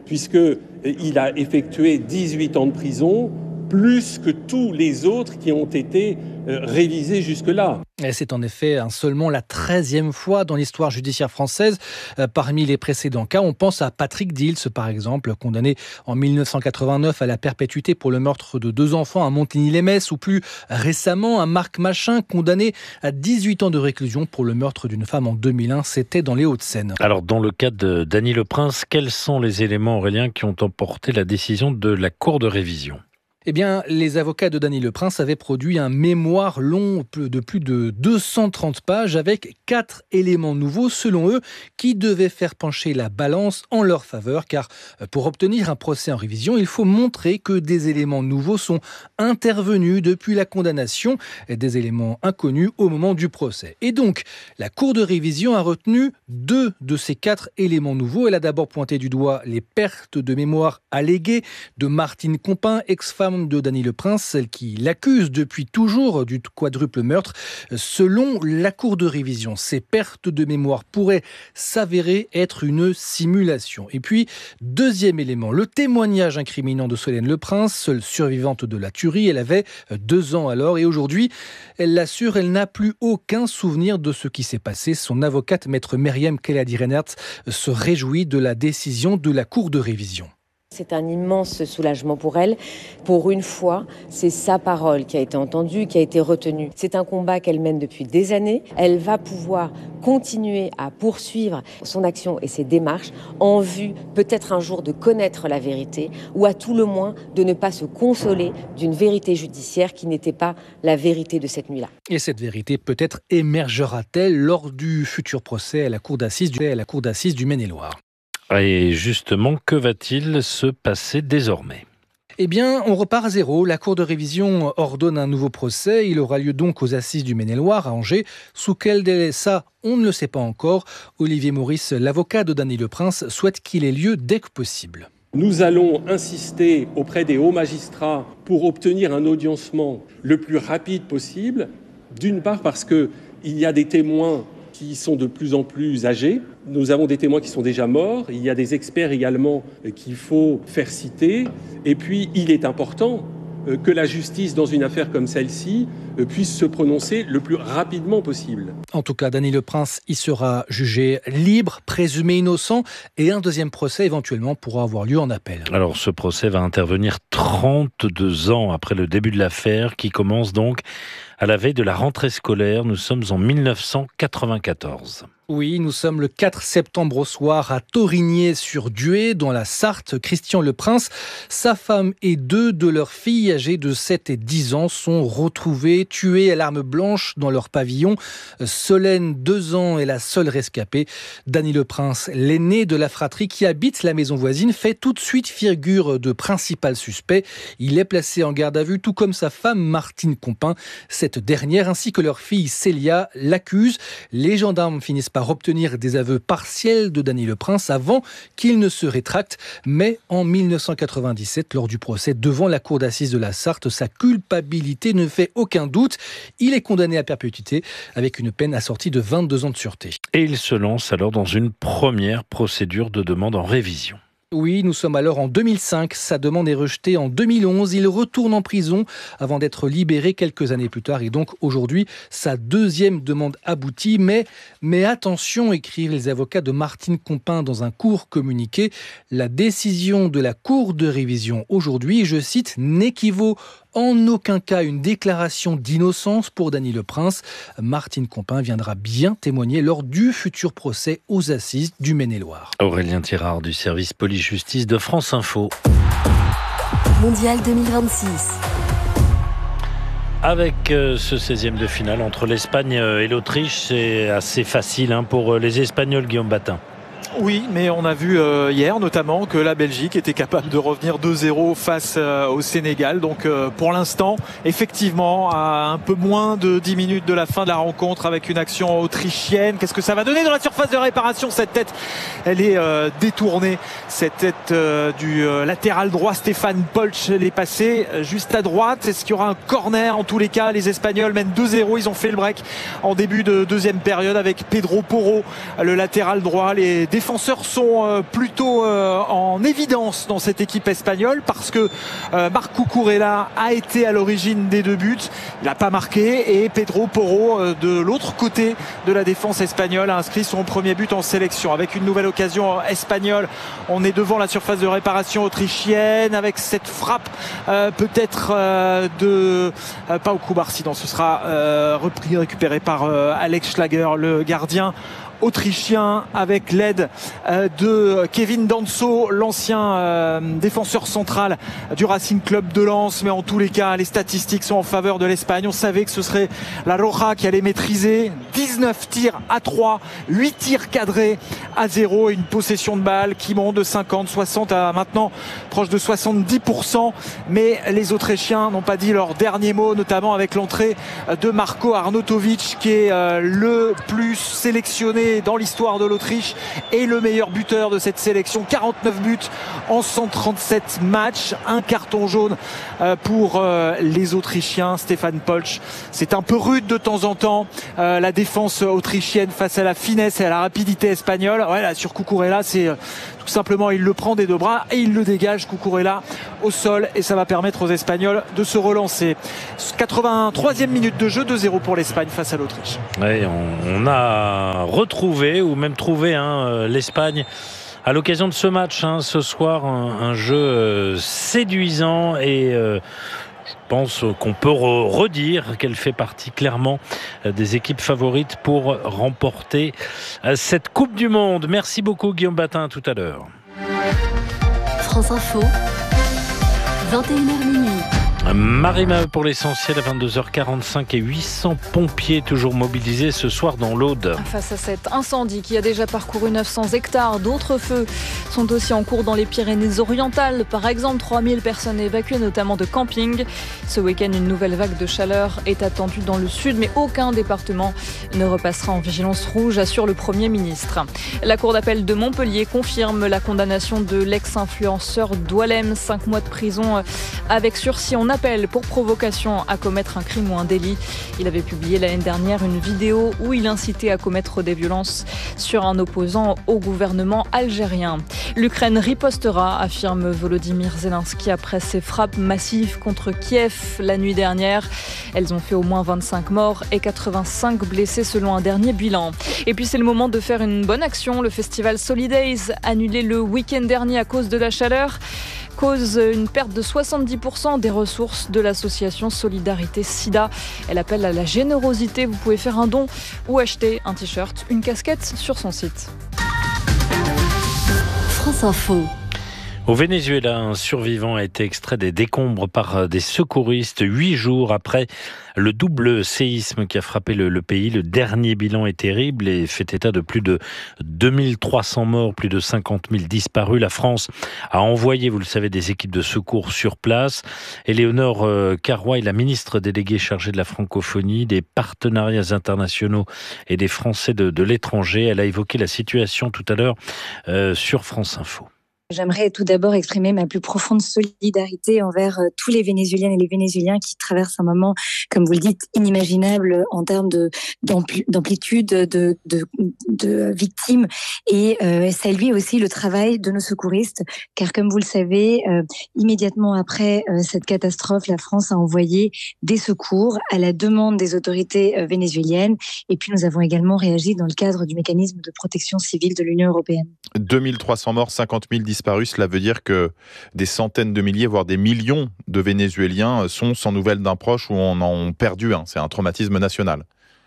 puisqu'il a effectué dix-huit ans de prison, plus que tous les autres qui ont été révisés jusque-là. Et c'est en effet seulement la treizième fois dans l'histoire judiciaire française. Euh, parmi les précédents cas, on pense à Patrick Dils, par exemple, condamné en mille neuf cent quatre-vingt-neuf à la perpétuité pour le meurtre de deux enfants à Montigny-lès-Metz, ou plus récemment à Marc Machin, condamné à dix-huit ans de réclusion pour le meurtre d'une femme en deux mille un. C'était dans les Hauts-de-Seine. Alors, dans le cas de Dany Le Prince, quels sont les éléments, Aurélien, qui ont emporté la décision de la Cour de révision ? Eh bien, les avocats de Dany Le Prince avaient produit un mémoire long de plus de deux cent trente pages avec quatre éléments nouveaux, selon eux, qui devaient faire pencher la balance en leur faveur. Car pour obtenir un procès en révision, il faut montrer que des éléments nouveaux sont intervenus depuis la condamnation, des éléments inconnus au moment du procès. Et donc, la Cour de révision a retenu deux de ces quatre éléments nouveaux. Elle a d'abord pointé du doigt les pertes de mémoire alléguées de Martine Compin, ex-femme de Dany Le Prince, celle qui l'accuse depuis toujours du quadruple meurtre. Selon la Cour de révision, ces pertes de mémoire pourraient s'avérer être une simulation. Et puis, deuxième élément, le témoignage incriminant de Solène Le Prince, seule survivante de la tuerie. Elle avait deux ans alors et aujourd'hui, elle l'assure, elle n'a plus aucun souvenir de ce qui s'est passé. Son avocate, maître Myriam Keladi-Reinert, se réjouit de la décision de la Cour de révision. C'est un immense soulagement pour elle. Pour une fois, c'est sa parole qui a été entendue, qui a été retenue. C'est un combat qu'elle mène depuis des années. Elle va pouvoir continuer à poursuivre son action et ses démarches en vue peut-être un jour de connaître la vérité ou à tout le moins de ne pas se consoler d'une vérité judiciaire qui n'était pas la vérité de cette nuit-là. Et cette vérité peut-être émergera-t-elle lors du futur procès à la cour d'assises du, à la cour d'assises du Maine-et-Loire. Et justement, que va-t-il se passer désormais ? Eh bien, on repart à zéro. La Cour de révision ordonne un nouveau procès. Il aura lieu donc aux assises du Maine-et-Loire, à Angers. Sous quel délai ? Ça, on ne le sait pas encore. Olivier Maurice, l'avocat de Dany Le Prince, souhaite qu'il ait lieu dès que possible. Nous allons insister auprès des hauts magistrats pour obtenir un audiencement le plus rapide possible. D'une part parce qu'il y a des témoins qui sont de plus en plus âgés. Nous avons des témoins qui sont déjà morts. Il y a des experts également qu'il faut faire citer. Et puis, il est important que la justice, dans une affaire comme celle-ci, puisse se prononcer le plus rapidement possible. En tout cas, Dany Le Prince y sera jugé libre, présumé innocent, et un deuxième procès éventuellement pourra avoir lieu en appel. Alors, ce procès va intervenir trente-deux ans après le début de l'affaire, qui commence donc à la veille de la rentrée scolaire. Nous sommes en mille neuf cent quatre-vingt-quatorze. Oui, nous sommes le quatre septembre au soir à Torigné-sur-Dué, dans la Sarthe. Christian Le Prince, sa femme et deux de leurs filles âgées de sept et dix ans sont retrouvées, tuées à l'arme blanche dans leur pavillon. Solène, deux ans, est la seule rescapée. Dany Le Prince, l'aîné de la fratrie qui habite la maison voisine, fait tout de suite figure de principal suspect. Il est placé en garde à vue, tout comme sa femme Martine Compin. Cette dernière, ainsi que leur fille Célia, l'accusent. Les gendarmes finissent par obtenir des aveux partiels de Dany Le Prince avant qu'il ne se rétracte. Mais en mille neuf cent quatre-vingt-dix-sept, lors du procès devant la cour d'assises de la Sarthe, sa culpabilité ne fait aucun doute. Il est condamné à perpétuité avec une peine assortie de vingt-deux ans de sûreté. Et il se lance alors dans une première procédure de demande en révision. Oui, nous sommes alors en deux mille cinq. Sa demande est rejetée en deux mille onze. Il retourne en prison avant d'être libéré quelques années plus tard. Et donc aujourd'hui, sa deuxième demande aboutit. Mais, mais attention, écrivent les avocats de Martine Compin dans un court communiqué. La décision de la Cour de révision aujourd'hui, je cite, n'équivaut en aucun cas une déclaration d'innocence pour Dany Le Prince. Martine Compin viendra bien témoigner lors du futur procès aux assises du Maine-et-Loire. Aurélien Thirard du service police-justice de France Info. Mondial deux mille vingt-six. Avec ce seizième de finale entre l'Espagne et l'Autriche, c'est assez facile hein, pour les Espagnols, Guillaume Batin. Oui, mais on a vu euh, hier notamment que la Belgique était capable de revenir deux zéro face euh, au Sénégal. Donc euh, pour l'instant, effectivement, à un peu moins de dix minutes de la fin de la rencontre avec une action autrichienne. Qu'est-ce que ça va donner dans la surface de réparation ? Cette tête, elle est euh, détournée. Cette tête euh, du euh, latéral droit, Stéphane Polch, elle est passée juste à droite. Est-ce qu'il y aura un corner ? En tous les cas, les Espagnols mènent deux zéro. Ils ont fait le break en début de deuxième période avec Pedro Porro, le latéral droit. Les Les défenseurs sont plutôt en évidence dans cette équipe espagnole parce que Marc Cucurella a été à l'origine des deux buts. Il n'a pas marqué et Pedro Porro de l'autre côté de la défense espagnole a inscrit son premier but en sélection. Avec une nouvelle occasion espagnole, on est devant la surface de réparation autrichienne avec cette frappe euh, peut-être euh, de euh, pas au Koubarsi, non, ce sera euh, repris récupéré par euh, Alex Schlager, le gardien autrichien avec l'aide de Kevin Danso, l'ancien défenseur central du Racing Club de Lens. Mais en tous les cas, les statistiques sont en faveur de l'Espagne. On savait que ce serait la Roja qui allait maîtriser. dix-neuf tirs à trois, huit tirs cadrés à zéro et une possession de balle qui monte de cinquante, soixante à maintenant proche de soixante-dix pour cent. Mais les Autrichiens n'ont pas dit leur dernier mot, notamment avec l'entrée de Marko Arnautovic, qui est le plus sélectionné dans l'histoire de l'Autriche et le meilleur buteur de cette sélection. quarante-neuf buts en cent trente-sept matchs, un carton jaune pour les Autrichiens. Stéphane Polch, c'est un peu rude de temps en temps, la défense autrichienne face à la finesse et à la rapidité espagnole. Ouais, là, sur Cucurella, c'est tout simplement, il le prend des deux bras et il le dégage, Cucurella, au sol, et ça va permettre aux Espagnols de se relancer. quatre-vingt-troisième minute de jeu, deux zéro pour l'Espagne face à l'Autriche. Ouais, on, on a retrouvé ou même trouvé hein, l'Espagne à l'occasion de ce match hein, ce soir, un, un jeu euh, séduisant et euh, je pense qu'on peut re- redire qu'elle fait partie clairement des équipes favorites pour remporter cette Coupe du Monde. Merci beaucoup Guillaume Batin, à tout à l'heure. France Info, vingt et une heures minuit. Marie-Maheu pour l'essentiel à vingt-deux heures quarante-cinq et huit cents pompiers toujours mobilisés ce soir dans l'Aude. Face à cet incendie qui a déjà parcouru neuf cents hectares, d'autres feux sont aussi en cours dans les Pyrénées-Orientales. Par exemple, trois mille personnes évacuées, notamment de camping. Ce week-end, une nouvelle vague de chaleur est attendue dans le sud, mais aucun département ne repassera en vigilance rouge, assure le Premier ministre. La Cour d'appel de Montpellier confirme la condamnation de l'ex-influenceur Doualem, cinq mois de prison avec sursis. On appel pour provocation à commettre un crime ou un délit. Il avait publié l'année dernière une vidéo où il incitait à commettre des violences sur un opposant au gouvernement algérien. L'Ukraine ripostera, affirme Volodymyr Zelensky après ses frappes massives contre Kiev la nuit dernière. Elles ont fait au moins vingt-cinq morts et quatre-vingt-cinq blessés selon un dernier bilan. Et puis c'est le moment de faire une bonne action. Le festival Solidays, annulé le week-end dernier à cause de la chaleur, cause une perte de soixante-dix pour cent des ressources de l'association Solidarité Sida. Elle appelle à la générosité. Vous pouvez faire un don ou acheter un t-shirt, une casquette sur son site. France Info. Au Venezuela, un survivant a été extrait des décombres par des secouristes huit jours après le double séisme qui a frappé le, le pays. Le dernier bilan est terrible et fait état de plus de deux mille trois cents morts, plus de cinquante mille disparus. La France a envoyé, vous le savez, des équipes de secours sur place. Éléonore Carrois est la ministre déléguée chargée de la francophonie, des partenariats internationaux et des Français de, de l'étranger. Elle a évoqué la situation tout à l'heure euh, sur France Info. J'aimerais tout d'abord exprimer ma plus profonde solidarité envers euh, tous les Vénézuéliennes et les Vénézuéliens qui traversent un moment, comme vous le dites, inimaginable en termes de d'ampli- d'amplitude, de, de, de victimes, et euh, saluer aussi le travail de nos secouristes, car comme vous le savez, euh, immédiatement après euh, cette catastrophe, la France a envoyé des secours à la demande des autorités euh, vénézuéliennes, et puis nous avons également réagi dans le cadre du mécanisme de protection civile de l'Union européenne. deux mille trois cents morts, cinquante mille disparus, cela veut dire que des centaines de milliers, voire des millions de Vénézuéliens sont sans nouvelles d'un proche ou en ont perdu un. C'est un traumatisme national.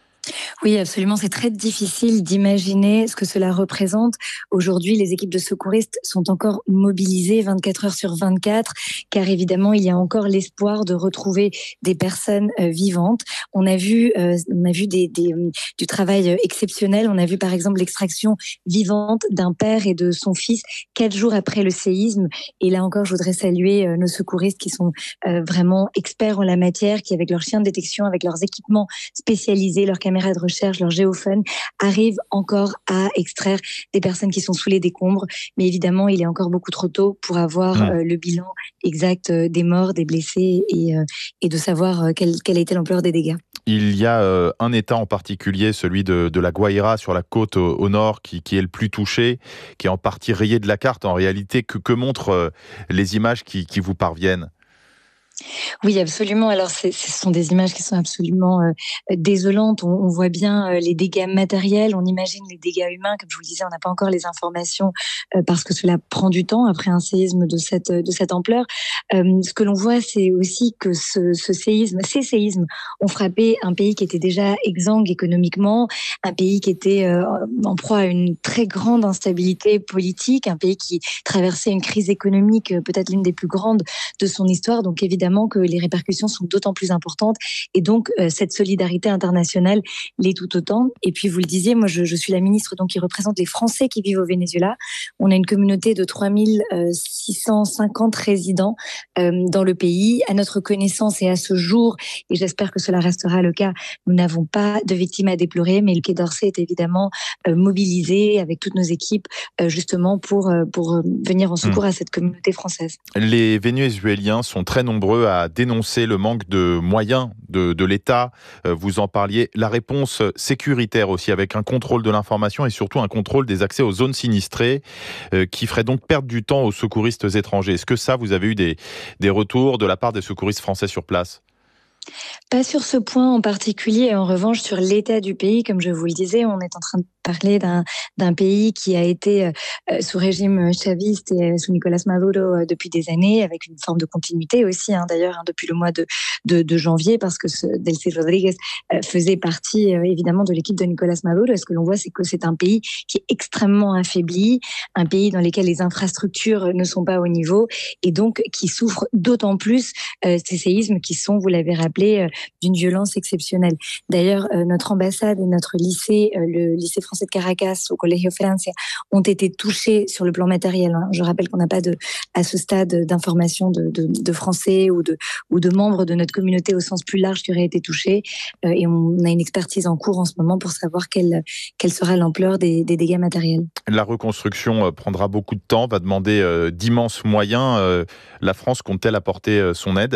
Oui, absolument. C'est très difficile d'imaginer ce que cela représente. Aujourd'hui, les équipes de secouristes sont encore mobilisées vingt-quatre heures sur vingt-quatre, car évidemment, il y a encore l'espoir de retrouver des personnes euh, vivantes. On a vu, euh, on a vu des, des, du travail exceptionnel. On a vu, par exemple, l'extraction vivante d'un père et de son fils quatre jours après le séisme. Et là encore, je voudrais saluer euh, nos secouristes qui sont euh, vraiment experts en la matière, qui, avec leurs chiens de détection, avec leurs équipements spécialisés, leurs caméras de recherche, leur géophone, arrivent encore à extraire des personnes qui sont sous les décombres. Mais évidemment, il est encore beaucoup trop tôt pour avoir mmh. euh, le bilan exact euh, des morts, des blessés et, euh, et de savoir euh, quelle, quelle a été l'ampleur des dégâts. Il y a euh, un État en particulier, celui de, de la Guaira sur la côte au, au nord, qui, qui est le plus touché, qui est en partie rayé de la carte. En réalité, que, que montrent euh, les images qui, qui vous parviennent ? Oui, absolument. Alors, c'est, ce sont des images qui sont absolument euh, désolantes. On, on voit bien euh, les dégâts matériels, on imagine les dégâts humains. Comme je vous le disais, on n'a pas encore les informations euh, parce que cela prend du temps après un séisme de cette de cette ampleur. Euh, ce que l'on voit, c'est aussi que ce, ce séisme, ces séismes ont frappé un pays qui était déjà exsangue économiquement, un pays qui était euh, en proie à une très grande instabilité politique, un pays qui traversait une crise économique euh, peut-être l'une des plus grandes de son histoire. Donc évidemment que les répercussions sont d'autant plus importantes et donc euh, cette solidarité internationale l'est tout autant. Et puis vous le disiez, moi je, je suis la ministre donc qui représente les Français qui vivent au Venezuela. On a une communauté de trois mille six cent cinquante résidents euh, dans le pays. À notre connaissance et à ce jour, et j'espère que cela restera le cas, nous n'avons pas de victimes à déplorer, mais le Quai d'Orsay est évidemment euh, mobilisé avec toutes nos équipes euh, justement pour, euh, pour venir en secours mmh. à cette communauté française. Les Vénézuéliens sont très nombreux à dénoncer le manque de moyens de, de l'État. Vous en parliez. La réponse sécuritaire aussi, avec un contrôle de l'information et surtout un contrôle des accès aux zones sinistrées euh, qui ferait donc perdre du temps aux secouristes étrangers. Est-ce que ça, vous avez eu des, des retours de la part des secouristes français sur place ? Pas sur ce point en particulier. En revanche, sur l'état du pays, comme je vous le disais, on est en train de parler d'un, d'un pays qui a été euh, sous régime chaviste et sous Nicolás Maduro euh, depuis des années, avec une forme de continuité aussi, hein, d'ailleurs, hein, depuis le mois de, de, de janvier, parce que ce, Delcy Rodríguez euh, faisait partie euh, évidemment de l'équipe de Nicolás Maduro. Et ce que l'on voit, c'est que c'est un pays qui est extrêmement affaibli, un pays dans lequel les infrastructures ne sont pas au niveau et donc qui souffre d'autant plus euh, ces séismes qui sont, vous l'avez rappelé, euh, d'une violence exceptionnelle. D'ailleurs, euh, notre ambassade et notre lycée, euh, le lycée français de Caracas au Colegio Francia, ont été touchés sur le plan matériel. Hein. Je rappelle qu'on n'a pas de, à ce stade d'informations de, de, de Français ou de, ou de membres de notre communauté au sens plus large qui auraient été touchés. Euh, et on a une expertise en cours en ce moment pour savoir quelle, quelle sera l'ampleur des, des dégâts matériels. La reconstruction prendra beaucoup de temps, va demander euh, d'immenses moyens. Euh, la France compte-t-elle apporter euh, son aide ?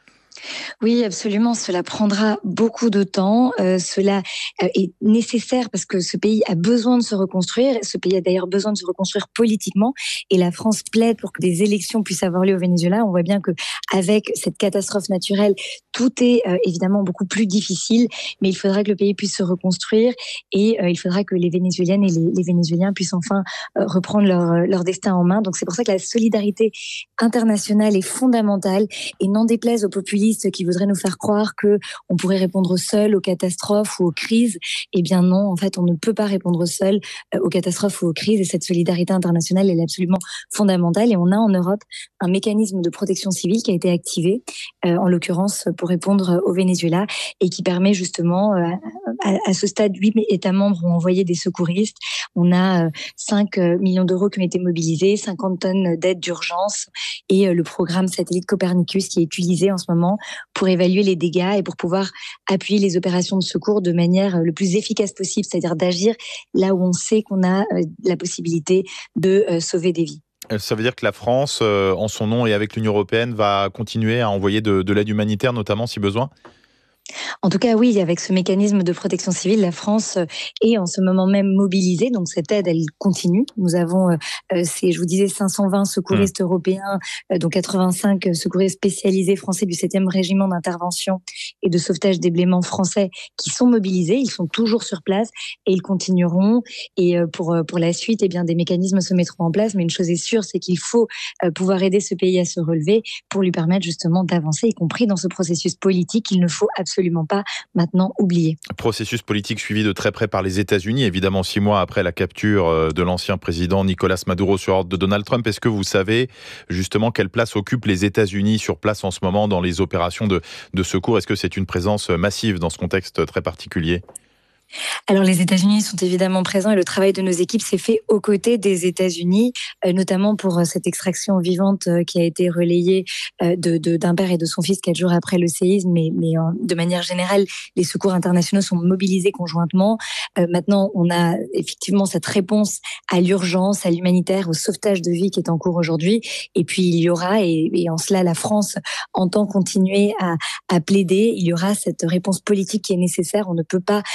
Oui, absolument. Cela prendra beaucoup de temps. Euh, cela est nécessaire parce que ce pays a besoin de se reconstruire. Ce pays a d'ailleurs besoin de se reconstruire politiquement. Et la France plaide pour que des élections puissent avoir lieu au Venezuela. On voit bien que avec cette catastrophe naturelle, tout est euh, évidemment beaucoup plus difficile. Mais il faudra que le pays puisse se reconstruire et euh, il faudra que les Vénézuéliennes et les, les Vénézuéliens puissent enfin euh, reprendre leur, leur destin en main. Donc c'est pour ça que la solidarité internationale est fondamentale et n'en déplaise aux populistes qui voudraient nous faire croire que on pourrait répondre seul aux catastrophes ou aux crises. Eh bien non, en fait, on ne peut pas répondre seul aux catastrophes ou aux crises et cette solidarité internationale elle est absolument fondamentale et on a en Europe un mécanisme de protection civile qui a été activé, euh, en l'occurrence pour répondre au Venezuela et qui permet justement, euh, à, à ce stade, huit États membres ont envoyé des secouristes. On a euh, cinq millions d'euros qui ont été mobilisés, cinquante tonnes d'aide d'urgence et euh, le programme satellite Copernicus qui est utilisé en ce moment pour évaluer les dégâts et pour pouvoir appuyer les opérations de secours de manière le plus efficace possible, c'est-à-dire d'agir là où on sait qu'on a euh, la possibilité de euh, sauver des vies. Ça veut dire que la France, euh, en son nom et avec l'Union européenne, va continuer à envoyer de, de l'aide humanitaire, notamment si besoin ? En tout cas, oui, avec ce mécanisme de protection civile, la France est en ce moment même mobilisée. Donc, cette aide, elle continue. Nous avons, euh, c'est, je vous disais, cinq cent vingt secouristes mmh. européens, euh, dont quatre-vingt-cinq secouristes spécialisés français du septième régiment d'intervention et de sauvetage des blêments français qui sont mobilisés. Ils sont toujours sur place et ils continueront. Et euh, pour, pour la suite, eh bien, des mécanismes se mettront en place. Mais une chose est sûre, c'est qu'il faut euh, pouvoir aider ce pays à se relever pour lui permettre justement d'avancer, y compris dans ce processus politique qu'il ne faut absolument absolument pas maintenant oublié. Processus politique suivi de très près par les États-Unis, évidemment six mois après la capture de l'ancien président Nicolás Maduro sur ordre de Donald Trump. Est-ce que vous savez justement quelle place occupent les États-Unis sur place en ce moment dans les opérations de, de secours ? Est-ce que c'est une présence massive dans ce contexte très particulier ? Alors les États-Unis sont évidemment présents et le travail de nos équipes s'est fait aux côtés des États-Unis, euh, notamment pour euh, cette extraction vivante euh, qui a été relayée euh, de, de, d'un père et de son fils quatre jours après le séisme. Mais, mais euh, de manière générale, les secours internationaux sont mobilisés conjointement. Euh, maintenant, on a effectivement cette réponse à l'urgence, à l'humanitaire, au sauvetage de vie qui est en cours aujourd'hui. Et puis il y aura, et, et en cela la France entend continuer à, à plaider, il y aura cette réponse politique qui est nécessaire. On ne peut pas euh,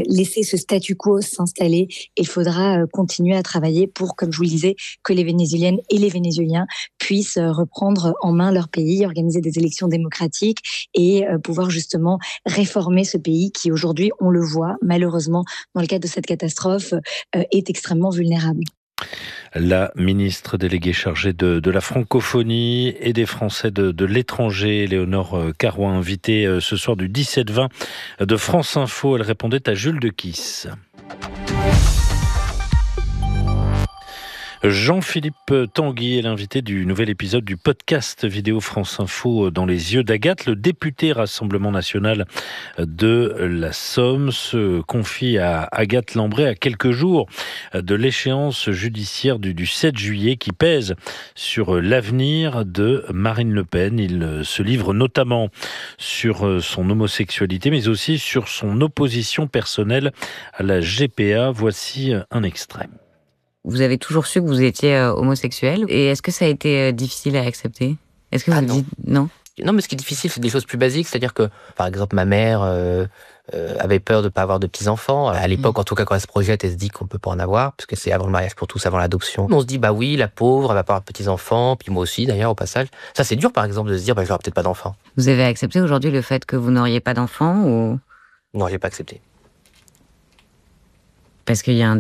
laisser ce statu quo s'installer. Il faudra euh, continuer à travailler pour, comme je vous le disais, que les Vénézuéliennes et les Vénézuéliens puissent euh, reprendre en main leur pays, organiser des élections démocratiques et euh, pouvoir justement réformer ce pays qui aujourd'hui, on le voit malheureusement dans le cadre de cette catastrophe, euh, est extrêmement vulnérable. La ministre déléguée chargée de, de la francophonie et des Français de, de l'étranger, Léonore Carrois, invitée ce soir du dix-sept vingt de France Info. Elle répondait à Jules Dequisse. Jean-Philippe Tanguy est l'invité du nouvel épisode du podcast vidéo France Info Dans les yeux d'Agathe. Le député Rassemblement National de la Somme se confie à Agathe Lambré à quelques jours de l'échéance judiciaire du, du sept juillet qui pèse sur l'avenir de Marine Le Pen. Il se livre notamment sur son homosexualité mais aussi sur son opposition personnelle à la G P A. Voici un extrait. Vous avez toujours su que vous étiez euh, homosexuel. Et est-ce que ça a été euh, difficile à accepter ? Est-ce que vous ah, vous non. dites non ? Non, mais ce qui est difficile, c'est des choses plus basiques. C'est-à-dire que, par exemple, ma mère euh, euh, avait peur de ne pas avoir de petits-enfants. À l'époque, mmh. en tout cas, quand elle se projette, elle se dit qu'on ne peut pas en avoir, parce que c'est avant le mariage pour tous, avant l'adoption. On se dit, bah oui, la pauvre, elle va pas avoir de petits-enfants, puis moi aussi, d'ailleurs, au passage. Ça, c'est dur, par exemple, de se dire, bah, j'aurai peut-être pas d'enfants. Vous avez accepté aujourd'hui le fait que vous n'auriez pas d'enfants ou... Non, j'ai pas accepté. Parce qu'il y a un